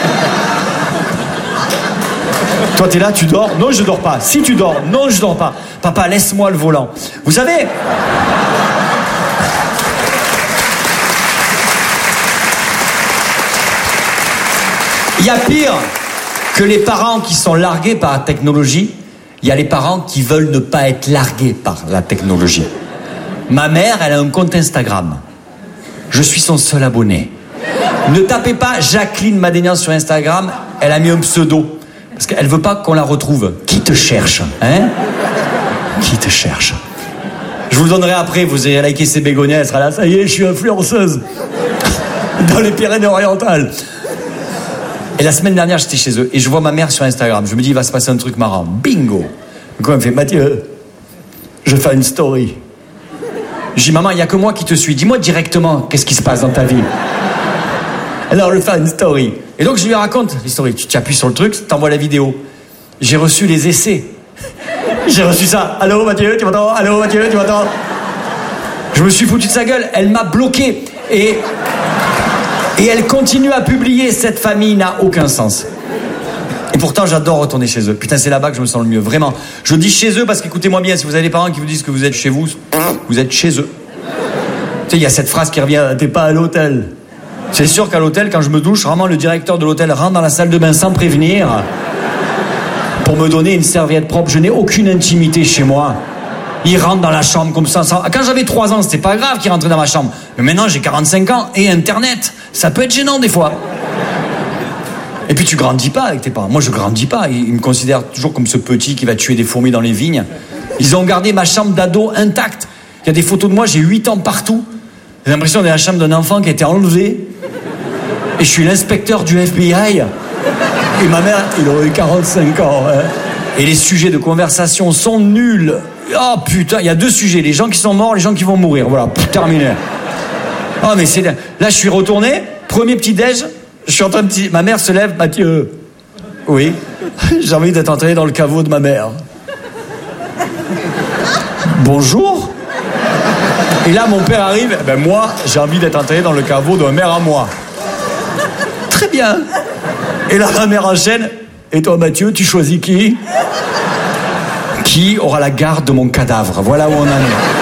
Toi, t'es là, tu dors? Non, je dors pas. Si tu dors? Non, je dors pas. Papa, laisse-moi le volant. Vous savez... Il y a pire que les parents qui sont largués par la technologie. Il y a les parents qui veulent ne pas être largués par la technologie. Ma mère, elle a un compte Instagram. Je suis son seul abonné. Ne tapez pas Jacqueline Madénian sur Instagram. Elle a mis un pseudo. Parce qu'elle veut pas qu'on la retrouve. Qui te cherche, hein? Qui te cherche? Je vous le donnerai après. Vous irez liker ses bégonias. Elle sera là. Ça y est, je suis influenceuse. Dans les Pyrénées-Orientales. Et la semaine dernière, j'étais chez eux et je vois ma mère sur Instagram. Je me dis, il va se passer un truc marrant. Bingo! Du coup, elle me fait, Mathieu, je fais une story. Je dis, maman, il n'y a que moi qui te suis. Dis-moi directement qu'est-ce qui se passe dans ta vie. Alors, je fais une story. Et donc, je lui raconte l'histoire. Tu appuies sur le truc, t'envoies la vidéo. J'ai reçu les essais. J'ai reçu ça. Allô, Mathieu, tu m'entends? Allô, Mathieu, tu m'entends? Je me suis foutu de sa gueule. Elle m'a bloqué. Et... Et elle continue à publier. Cette famille n'a aucun sens. Et pourtant, j'adore retourner chez eux. Putain, c'est là-bas que je me sens le mieux. Vraiment. Je dis chez eux parce qu'écoutez-moi bien, si vous avez des parents qui vous disent que vous êtes chez vous, vous êtes chez eux. Tu sais, il y a cette phrase qui revient, t'es pas à l'hôtel. C'est sûr qu'à l'hôtel, quand je me douche, vraiment, le directeur de l'hôtel rentre dans la salle de bain sans prévenir pour me donner une serviette propre. Je n'ai aucune intimité chez moi. Il rentre dans la chambre comme ça. ça... Quand j'avais trois ans, c'était pas grave qu'il rentrait dans ma chambre. Mais maintenant, j'ai quarante-cinq ans et Internet. Ça peut être gênant des fois. Et puis tu grandis pas avec tes parents. Moi, je grandis pas. Ils me considèrent toujours comme ce petit qui va tuer des fourmis dans les vignes. Ils ont gardé ma chambre d'ado intacte. Il y a des photos de moi, j'ai huit ans partout. J'ai l'impression d'être dans la chambre d'un enfant qui a été enlevé. Et je suis l'inspecteur du F B I.
Et ma mère, il aurait eu quarante-cinq ans. Hein. Et les sujets de conversation sont nuls. Oh putain, il y a deux sujets, les gens qui sont morts, les gens qui vont mourir. Voilà, pff, terminé. Oh mais c'est... Là, je suis retourné, premier petit-déj, je suis en train de... Ma mère se lève, Mathieu. Oui, j'ai envie d'être entré dans le caveau de ma mère. Bonjour. Et là, mon père arrive, ben moi, j'ai envie d'être entré dans le caveau d'un mère à moi. Très bien. Et là, ma mère enchaîne. Et toi, Mathieu, tu choisis qui ? Qui aura la garde de mon cadavre ? Voilà où on en est.